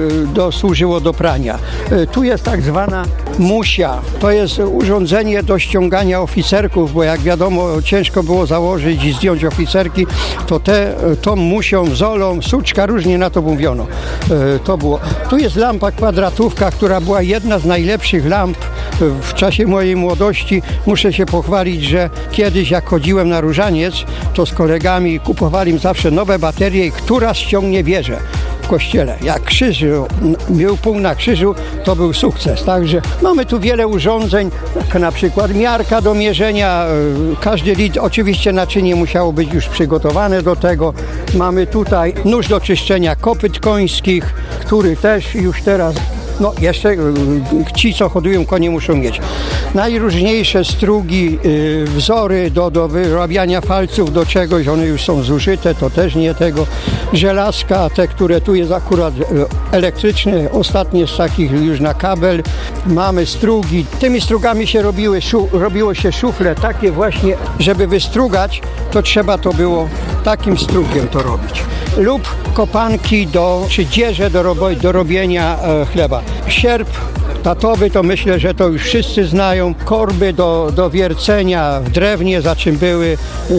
służyło do prania. Tu jest tak zwana musia. To jest urządzenie do ściągania oficerków, bo jak wiadomo ciężko było założyć i zdjąć oficerki, to tą musią, zolą, suczka, różnie na to mówiono. To było. Tu jest lampa kwadratówka, która była jedna z najlepszych lamp w czasie mojej młodości. Muszę się pochwalić, że kiedyś jak chodziłem na różaniec, to z kolegami kupowali im zawsze nowe baterie, która ściągnie wieżę w kościele. Jak krzyż był punkt na krzyżu, to był sukces. Także mamy tu wiele urządzeń, jak na przykład miarka do mierzenia. Każdy litr, oczywiście naczynie musiało być już przygotowane do tego. Mamy tutaj nóż do czyszczenia kopyt końskich, który też już teraz jeszcze ci, co hodują konie, muszą mieć. Najróżniejsze strugi, wzory do wyrabiania falców do czegoś, one już są zużyte, to też nie tego. Żelazka, te, które tu jest akurat elektryczne, ostatnie z takich już na kabel. Mamy strugi. Tymi strugami się robiło się szufle, takie właśnie, żeby wystrugać, to trzeba to było takim strugiem to robić. Lub kopanki czy dzieże do robienia chleba. Sierp tatowy, to myślę, że to już wszyscy znają. Korby do wiercenia w drewnie, za czym były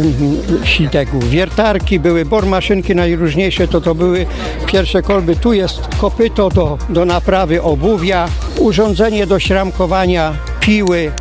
wiertarki, były bormaszynki najróżniejsze, to były pierwsze kolby. Tu jest kopyto do naprawy obuwia, urządzenie do szramkowania piły,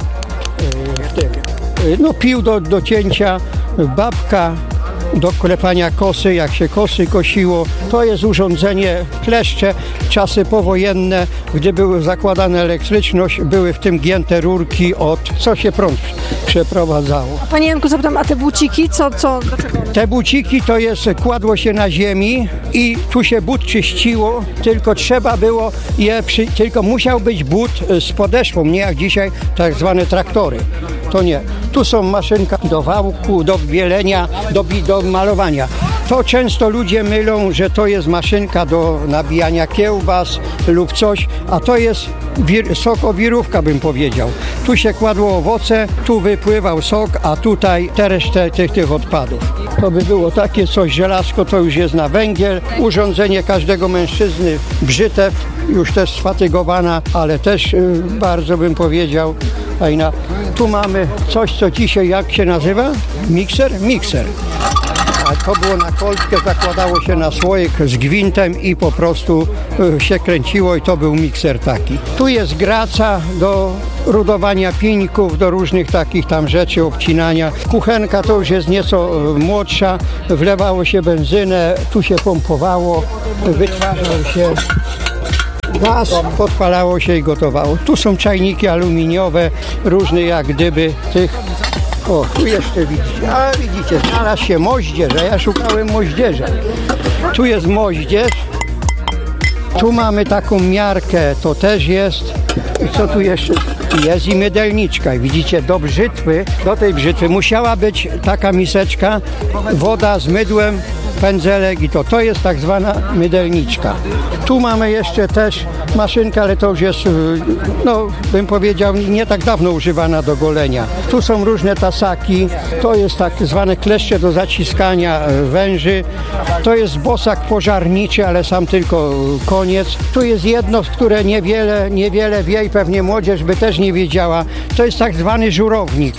pił do cięcia, babka do klepania kosy, jak się kosy kosiło. To jest urządzenie kleszcze, czasy powojenne, gdy były zakładane elektryczność, były w tym gięte rurki co się prąd przeprowadzało. Panie Janku, zapytam, a te buciki, do czego? Te buciki to jest, kładło się na ziemi i tu się but czyściło, tylko trzeba było tylko musiał być but z podeszwą, nie jak dzisiaj tak zwane traktory. To nie. Tu są maszynka do wałku, do bielenia, do malowania. To często ludzie mylą, że to jest maszynka do nabijania kiełbas lub coś, a to jest sokowirówka, bym powiedział. Tu się kładło owoce, tu wypływał sok, a tutaj te resztę tych odpadów. To by było takie coś, żelazko to już jest na węgiel, urządzenie każdego mężczyzny, brzytew, już też sfatygowana, ale też bardzo bym powiedział fajna. Tu mamy coś, co dzisiaj jak się nazywa? Mikser. A to było na kolbkę, zakładało się na słoik z gwintem i po prostu się kręciło i to był mikser taki. Tu jest graca do rudowania pińków, do różnych takich tam rzeczy, obcinania. Kuchenka to już jest nieco młodsza, wlewało się benzynę, tu się pompowało, wytwarzał się gaz, podpalało się i gotowało. Tu są czajniki aluminiowe, różne jak gdyby tych. O, tu jeszcze widzicie, a widzicie, znalazł się moździerz, a ja szukałem moździerza. Tu jest moździerz, tu mamy taką miarkę, to też jest. I co tu jeszcze? Jest i mydelniczka. I widzicie, do tej brzytwy musiała być taka miseczka, woda z mydłem, pędzelek i to jest tak zwana mydelniczka. Tu mamy jeszcze też maszynkę, ale to już jest, no bym powiedział, nie tak dawno używana do golenia. Tu są różne tasaki, to jest tak zwane kleszcze do zaciskania węży. To jest bosak pożarniczy, ale sam tylko koniec. Tu jest jedno, które niewiele wie i pewnie młodzież by też nie wiedziała. To jest tak zwany żurownik.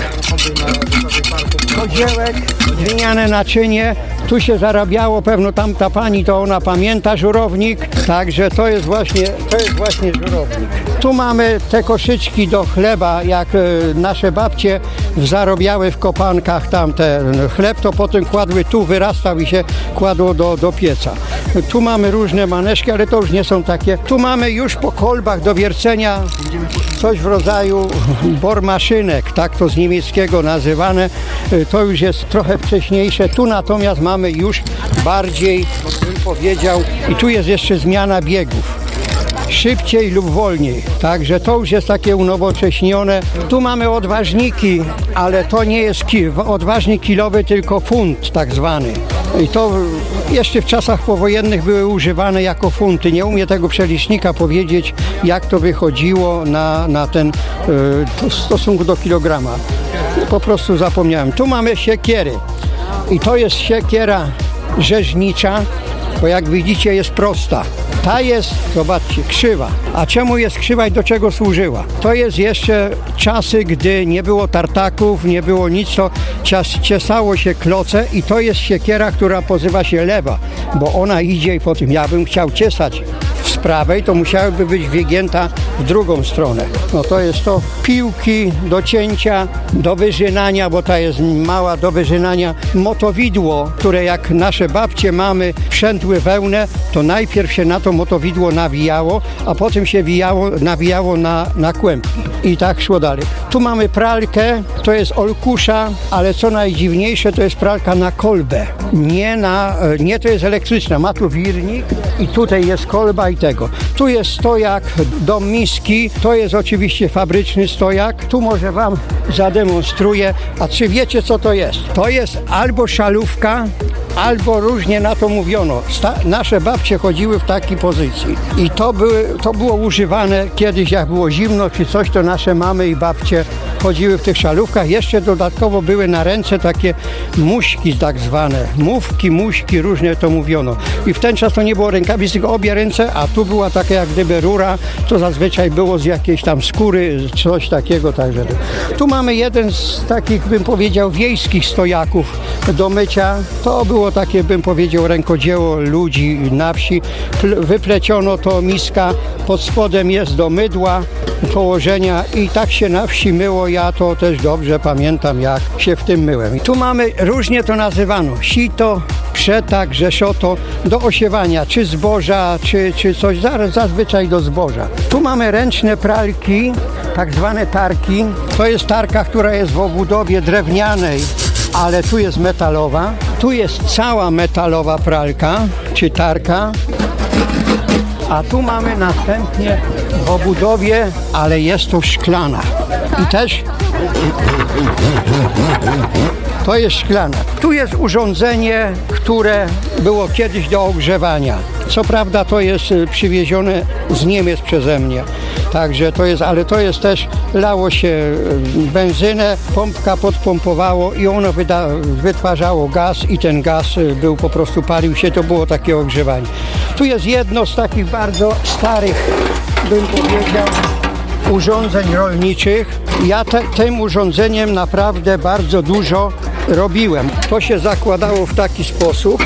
Kodziełek, gliniane naczynie. Tu się zarabiało, pewno tamta pani, to ona pamięta żurownik, także to jest właśnie żurownik. Tu mamy te koszyczki do chleba, jak nasze babcie zarobiały w kopankach tamten chleb, to potem kładły tu, wyrastał i się kładło do pieca. Tu mamy różne maneszki, ale to już nie są takie. Tu mamy już po kolbach do wiercenia coś w rodzaju bormaszynek, tak to z niemieckiego nazywane. To już jest trochę wcześniejsze. Tu natomiast mamy już bardziej, bym powiedział, i tu jest jeszcze zmiana biegów. Szybciej lub wolniej, także to już jest takie unowocześnione. Tu mamy odważniki, ale to nie jest odważnik kilowy, tylko funt tak zwany. I to jeszcze w czasach powojennych były używane jako funty. Nie umiem tego przelicznika powiedzieć, jak to wychodziło na ten w stosunku do kilograma. Po prostu zapomniałem. Tu mamy siekiery i to jest siekiera rzeźnicza, bo jak widzicie jest prosta. Ta jest, zobaczcie, krzywa. A czemu jest krzywa i do czego służyła? To jest jeszcze czasy, gdy nie było tartaków, nie było nic, to ciesało się kloce i to jest siekiera, która nazywa się lewa, bo ona idzie i po tym, ja bym chciał ciesać z prawej, to musiałaby być wygięta w drugą stronę. No to jest to piłki do cięcia, do wyżynania, bo ta jest mała do wyżynania. Motowidło, które jak nasze babcie, mamy przętły wełnę, to najpierw się na to motowidło nawijało, a potem się nawijało na kłębki. I tak szło dalej. Tu mamy pralkę, to jest olkusza, ale co najdziwniejsze, to jest pralka na kolbę. Nie to jest elektryczna, ma tu wirnik i tutaj jest kolba i tego. Tu jest stojak do miski, to jest oczywiście fabryczny stojak. Tu może wam zademonstruję. A czy wiecie, co to jest? To jest albo szalówka, albo różnie na to mówiono. Nasze babcie chodziły w takiej pozycji. I to było używane kiedyś, jak było zimno czy coś, to nasze mamy i babcie chodziły w tych szalówkach. Jeszcze dodatkowo były na ręce takie muśki tak zwane. Muśki, różnie to mówiono. I w ten czas to nie było rękawic, tylko obie ręce, a tu była taka jak gdyby rura, to zazwyczaj było z jakiejś tam skóry, coś takiego. Także. Tu mamy jeden z takich, bym powiedział, wiejskich stojaków do mycia. To było takie, bym powiedział, rękodzieło ludzi na wsi. Wypleciono to miska, pod spodem jest do mydła, położenia i tak się na wsi myło. Ja to też dobrze pamiętam, jak się w tym myłem. I tu mamy, różnie to nazywano, sito, przetak, rzeszoto, do osiewania, czy zboża, czy coś, zazwyczaj do zboża. Tu mamy ręczne pralki, tak zwane tarki. To jest tarka, która jest w obudowie drewnianej, ale tu jest metalowa. Tu jest cała metalowa pralka, czy tarka. A tu mamy następnie w obudowie, ale jest to szklana. I też To jest szklana. Tu jest urządzenie, które było kiedyś do ogrzewania. Co prawda to jest przywiezione z Niemiec przeze mnie. Także to jest, ale to jest też, lało się benzynę, pompka podpompowało i ono wytwarzało gaz i ten gaz był po prostu, palił się, to było takie ogrzewanie. Tu jest jedno z takich bardzo starych, bym powiedział, urządzeń rolniczych. Ja tym urządzeniem naprawdę bardzo dużo robiłem. To się zakładało w taki sposób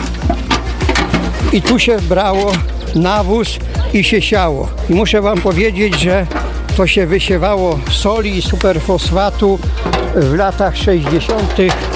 i tu się brało nawóz i się siało. I muszę wam powiedzieć, że to się wysiewało soli i superfosfatu w latach 60.,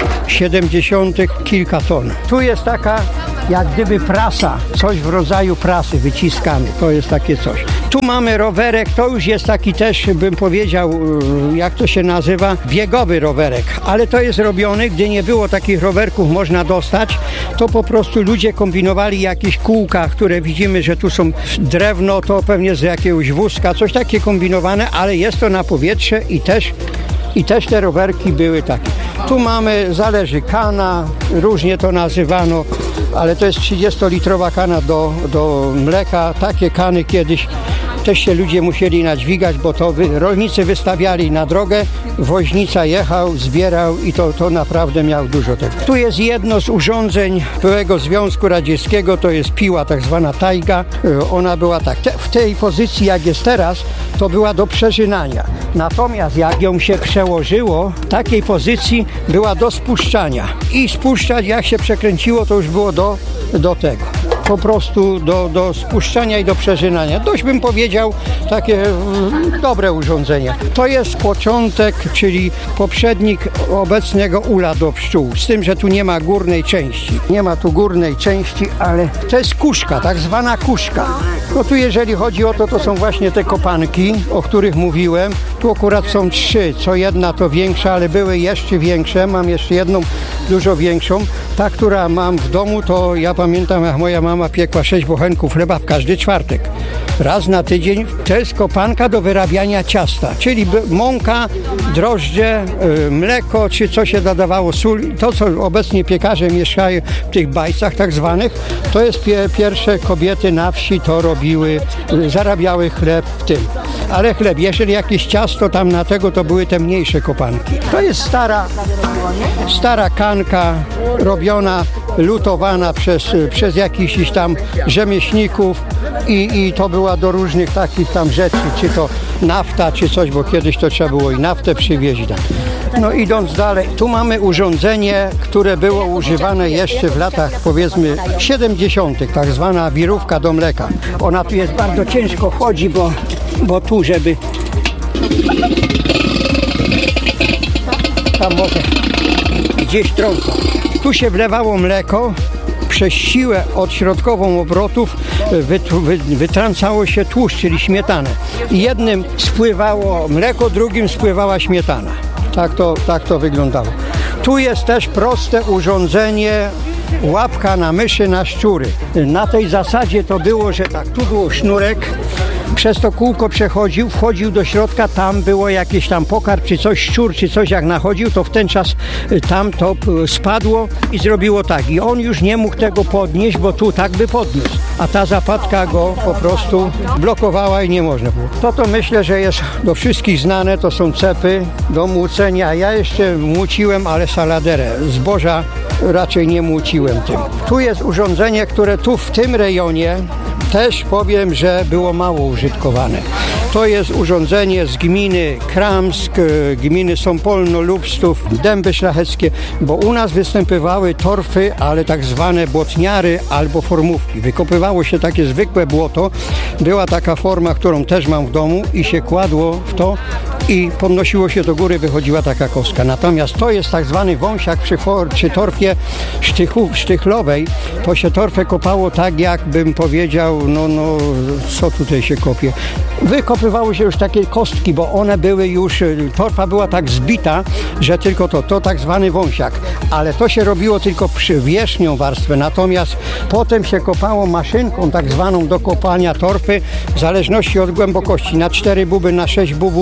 70. kilka ton. Tu jest taka jak gdyby prasa, coś w rodzaju prasy wyciskamy, to jest takie coś. Tu mamy rowerek, to już jest taki też, bym powiedział, jak to się nazywa, biegowy rowerek, ale to jest robiony, gdy nie było takich rowerków można dostać, to po prostu ludzie kombinowali jakieś kółka, które widzimy, że tu są drewno, to pewnie z jakiegoś wózka, coś takie kombinowane, ale jest to na powietrze i też te rowerki były takie. Tu mamy, zależy, kana, różnie to nazywano, ale to jest 30-litrowa kana do mleka. Takie kany kiedyś też się ludzie musieli nadźwigać, bo to rolnicy wystawiali na drogę, woźnica jechał, zbierał i to naprawdę miał dużo tego. Tu jest jedno z urządzeń byłego Związku Radzieckiego, to jest piła tak zwana tajga. Ona była tak, w tej pozycji jak jest teraz, to była do przerzynania. Natomiast jak ją się przełożyło, w takiej pozycji była do spuszczania. I spuszczać, jak się przekręciło, to już było do tego. Po prostu do spuszczania i do przerzynania. Dość bym powiedział, takie dobre urządzenie. To jest początek, czyli poprzednik obecnego ula do pszczół. Z tym, że tu nie ma górnej części. Nie ma tu górnej części, ale to jest kuszka, tak zwana kuszka. No tu jeżeli chodzi o to są właśnie te kopanki, o których mówiłem. Tu akurat są 3, co jedna to większa, ale były jeszcze większe. Mam jeszcze jedną dużo większą. Ta, która mam w domu, to ja pamiętam, jak moja mama piekła 6 bochenków chleba w każdy czwartek. Raz na tydzień. To jest kopanka do wyrabiania ciasta, czyli mąka, drożdże, mleko, czy co się dodawało, sól. To, co obecnie piekarze mieszkają w tych bajcach tak zwanych, to jest pierwsze kobiety na wsi to robiły, zarabiały chleb w tym. Ale chleb, jeżeli jakieś ciasto tam na tego, to były te mniejsze kopanki. To jest stara kanka robiona, lutowana przez jakichś tam rzemieślników i to była do różnych takich tam rzeczy, czy to nafta, czy coś, bo kiedyś to trzeba było i naftę przywieźć. No idąc dalej, tu mamy urządzenie, które było używane jeszcze w latach powiedzmy 70., tak zwana wirówka do mleka. Ona tu jest bardzo ciężko wchodzi, bo tu, żeby tam może gdzieś trąca. Tu się wlewało mleko, przez siłę odśrodkową obrotów wytrącało się tłuszcz, czyli śmietanę. Jednym spływało mleko, drugim spływała śmietana. Tak to wyglądało. Tu jest też proste urządzenie, łapka na myszy, na szczury. Na tej zasadzie to było, że tak, tu był sznurek, przez to kółko wchodził do środka, tam było jakieś tam pokarm, czy coś, szczur, czy coś jak nachodził, to w ten czas tam to spadło i zrobiło tak. I on już nie mógł tego podnieść, bo tu tak by podniósł. A ta zapadka go po prostu blokowała i nie można było. To myślę, że jest do wszystkich znane, to są cepy do młócenia. Ja jeszcze młóciłem, ale saladerę. Zboża raczej nie młóciłem tym. Tu jest urządzenie, które tu w tym rejonie też powiem, że było mało użytkowane. To jest urządzenie z gminy Kramsk, gminy Sąpolno, Lubstów, Dęby Szlacheckie, bo u nas występowały torfy, ale tak zwane błotniary albo formówki. Wykopywało się takie zwykłe błoto. Była taka forma, którą też mam w domu i się kładło w to i podnosiło się do góry, wychodziła taka kostka. Natomiast to jest tak zwany wąsiak przy torfie sztychlowej. To się torfę kopało tak, jakbym powiedział, co tutaj się kopie. Wykopywały się już takie kostki, bo one były już, torfa była tak zbita, że tylko to tak zwany wąsiak. Ale to się robiło tylko przy wierzchnią warstwę, natomiast potem się kopało maszynką tak zwaną do kopania torfy, w zależności od głębokości, na 4 buby, na 6 bubów, na 8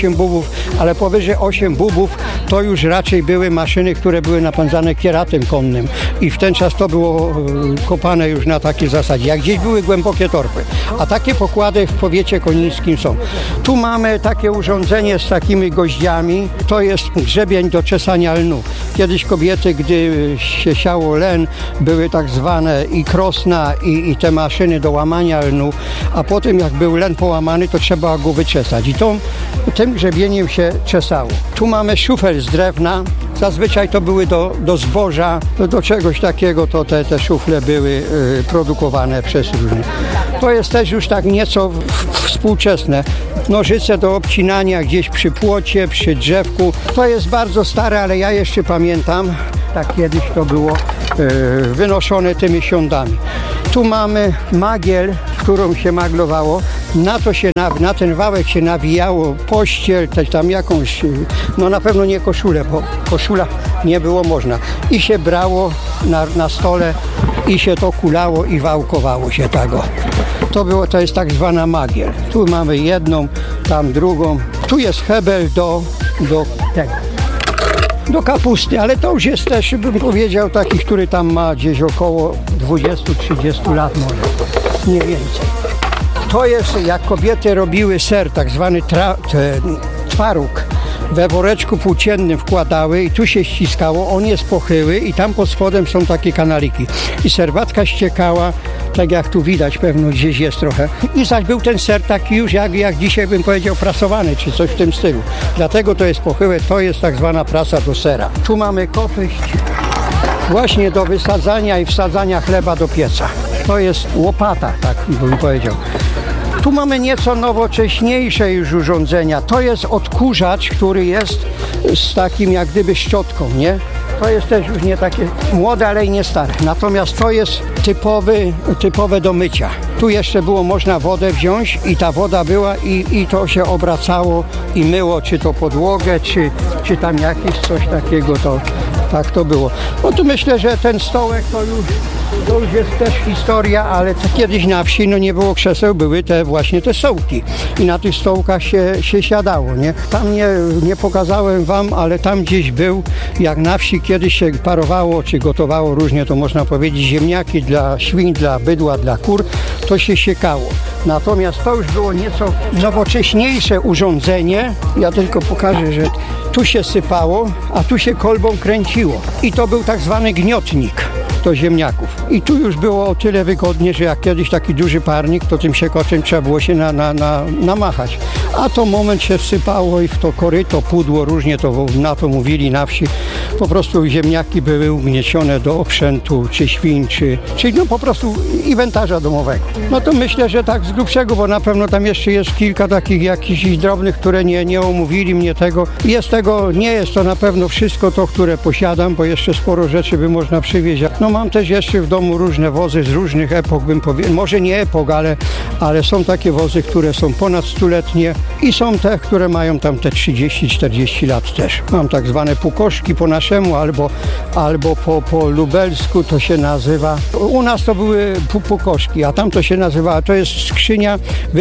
8 bubów, ale powyżej 8 bubów to już raczej były maszyny, które były napędzane kieratem konnym i w ten czas to było kopane już na takiej zasadzie. Jak gdzieś były głębokie torfy, a takie pokłady w powiecie konińskim są. Tu mamy takie urządzenie z takimi goździami, to jest grzebień do czesania lnu. Kiedyś kobiety, gdy się siało len, były tak zwane i krosna i te maszyny do łamania lnu, a potem jak był len połamany, to trzeba go wyczesać i tym grzebieniem się czesało. Tu mamy szufel z drewna, zazwyczaj to były do zboża, do czegoś takiego, to te szufle były produkowane przez różnych. To jest też już tak nieco współczesne. Nożyce do obcinania gdzieś przy płocie, przy drzewku. To jest bardzo stare, ale ja jeszcze pamiętam, tak kiedyś to było wynoszone tymi siądami. Tu mamy magiel, którą się maglowało. Na ten wałek się nawijało pościel, też tam jakąś, no na pewno nie koszulę, bo koszula nie było można. I się brało na stole i się to kulało i wałkowało się tego. To jest tak zwana magiel. Tu mamy jedną, tam drugą. Tu jest hebel do kapusty, ale to już jest też, bym powiedział, taki, który tam ma gdzieś około 20-30 lat może, nie więcej. To jest, jak kobiety robiły ser, tak zwany twaróg, we woreczku płóciennym wkładały i tu się ściskało, on jest pochyły i tam pod spodem są takie kanaliki. I serwatka ściekała, tak jak tu widać, pewno gdzieś jest trochę. I zaś był ten ser taki już, jak dzisiaj bym powiedział, prasowany, czy coś w tym stylu. Dlatego to jest pochyłe, to jest tak zwana prasa do sera. Tu mamy kopyść właśnie do wysadzania i wsadzania chleba do pieca. To jest łopata, tak bym powiedział. Tu mamy nieco nowocześniejsze już urządzenia. To jest odkurzacz, który jest z takim jak gdyby szczotką, nie? To jest też już nie takie młode, ale i nie stare. Natomiast to jest typowe do mycia. Tu jeszcze było można wodę wziąć i ta woda była i to się obracało i myło, czy to podłogę, czy tam jakieś coś takiego, to tak to było. No tu myślę, że ten stołek to już jest też historia, ale kiedyś na wsi nie było krzeseł, były właśnie te stołki i na tych stołkach się siadało, nie? Tam nie pokazałem wam, ale tam gdzieś był, jak na wsi kiedyś się parowało, czy gotowało różnie, to można powiedzieć, ziemniaki dla świń, dla bydła, dla kur, to się siekało. Natomiast to już było nieco nowocześniejsze urządzenie. Ja tylko pokażę, że tu się sypało, a tu się kolbą kręciło. I to był tak zwany gniotnik do ziemniaków. I tu już było o tyle wygodnie, że jak kiedyś taki duży parnik, to tym siekoczem trzeba było się namachać. A to moment się wsypało i w to koryto, pudło, różnie to na to mówili na wsi. Po prostu ziemniaki były ugniecione do oprzętu, czy świń, czy no po prostu inwentarza domowego. No to myślę, że tak z grubszego, bo na pewno tam jeszcze jest kilka takich jakichś drobnych, które nie omówili mnie tego. Nie jest to na pewno wszystko to, które posiadam, bo jeszcze sporo rzeczy by można przywieźć. No mam też jeszcze w domu różne wozy z różnych epok, bym powiedział, może nie epok, ale są takie wozy, które są ponad 100-letnie i są te, które mają tam te 30-40 lat też. Mam tak zwane pukoszki po naszemu, albo po lubelsku to się nazywa. U nas to były pukoszki, a tam to się nazywa, to jest skrzynia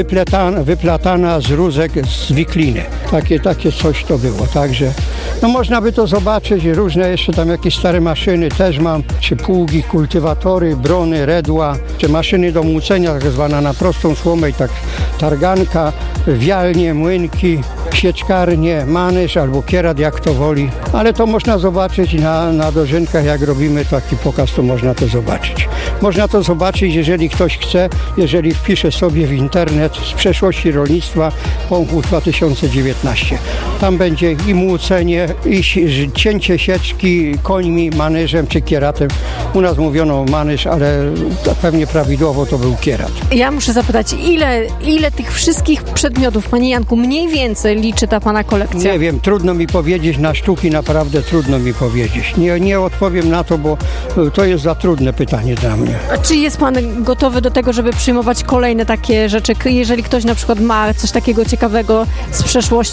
wyplatana z rózek z wikliny. Takie coś to było, także no można by to zobaczyć, różne jeszcze tam jakieś stare maszyny też mam, czy pługi, kultywatory, brony, redła, czy maszyny do młócenia, tak zwana na prostą słomę i tak targanka, wialnie, młynki, sieczkarnie, manysz albo kierat, jak to woli. Ale to można zobaczyć na dożynkach, jak robimy taki pokaz, to można to zobaczyć. Można to zobaczyć, jeżeli ktoś chce, jeżeli wpisze sobie w internet z przeszłości rolnictwa Pąchów 2019. Tam będzie i młócenie, i cięcie sieczki końmi, manyżem czy kieratem. U nas mówiono manyż, ale pewnie prawidłowo to był kierat. Ja muszę zapytać, ile tych wszystkich przedmiotów, panie Janku, mniej więcej liczy ta pana kolekcja? Nie wiem, trudno mi powiedzieć, na sztuki naprawdę trudno mi powiedzieć. Nie odpowiem na to, bo to jest za trudne pytanie dla mnie. A czy jest pan gotowy do tego, żeby przyjmować kolejne takie rzeczy? Jeżeli ktoś na przykład ma coś takiego ciekawego z przeszłości,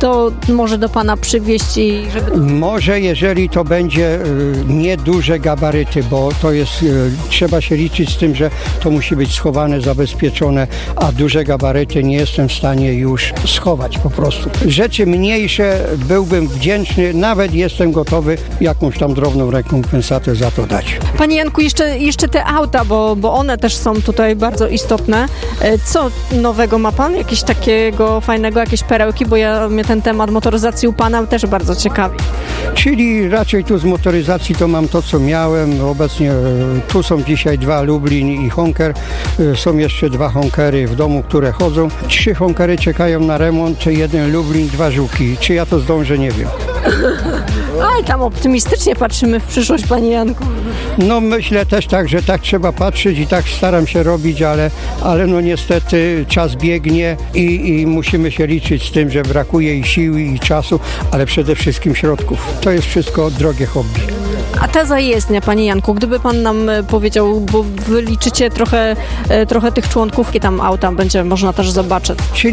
to może do pana przywieźć i żeby... Może, jeżeli to będzie nieduże gabaryty, bo to jest, trzeba się liczyć z tym, że to musi być schowane, zabezpieczone, a duże gabaryty nie jestem w stanie już schować po prostu. Rzeczy mniejsze byłbym wdzięczny, nawet jestem gotowy jakąś tam drobną rekompensatę za to dać. Panie Janku, jeszcze te auta, bo one też są tutaj bardzo istotne. Co nowego ma pan? Jakieś takiego fajnego, jakieś perełki, bo mnie ten temat motoryzacji u pana też bardzo ciekawi. Czyli raczej tu z motoryzacji to mam to, co miałem. Obecnie tu są dzisiaj 2 Lublin i Honker. Są jeszcze 2 Honkery w domu, które chodzą. 3 Honkery czekają na remont, 1 Lublin, 2 Żuki. Czy ja to zdążę, nie wiem. Ale tam optymistycznie patrzymy w przyszłość, panie Janku. No myślę też tak, że tak trzeba patrzeć i tak staram się robić, ale no niestety czas biegnie i musimy się liczyć z tym, że brakuje i siły, i czasu, ale przede wszystkim środków. To jest wszystko drogie hobby. A ta zajezdnia, panie Janku, gdyby pan nam powiedział, bo wy liczycie trochę tych członków, jakie tam auta będzie można też zobaczyć. Czyli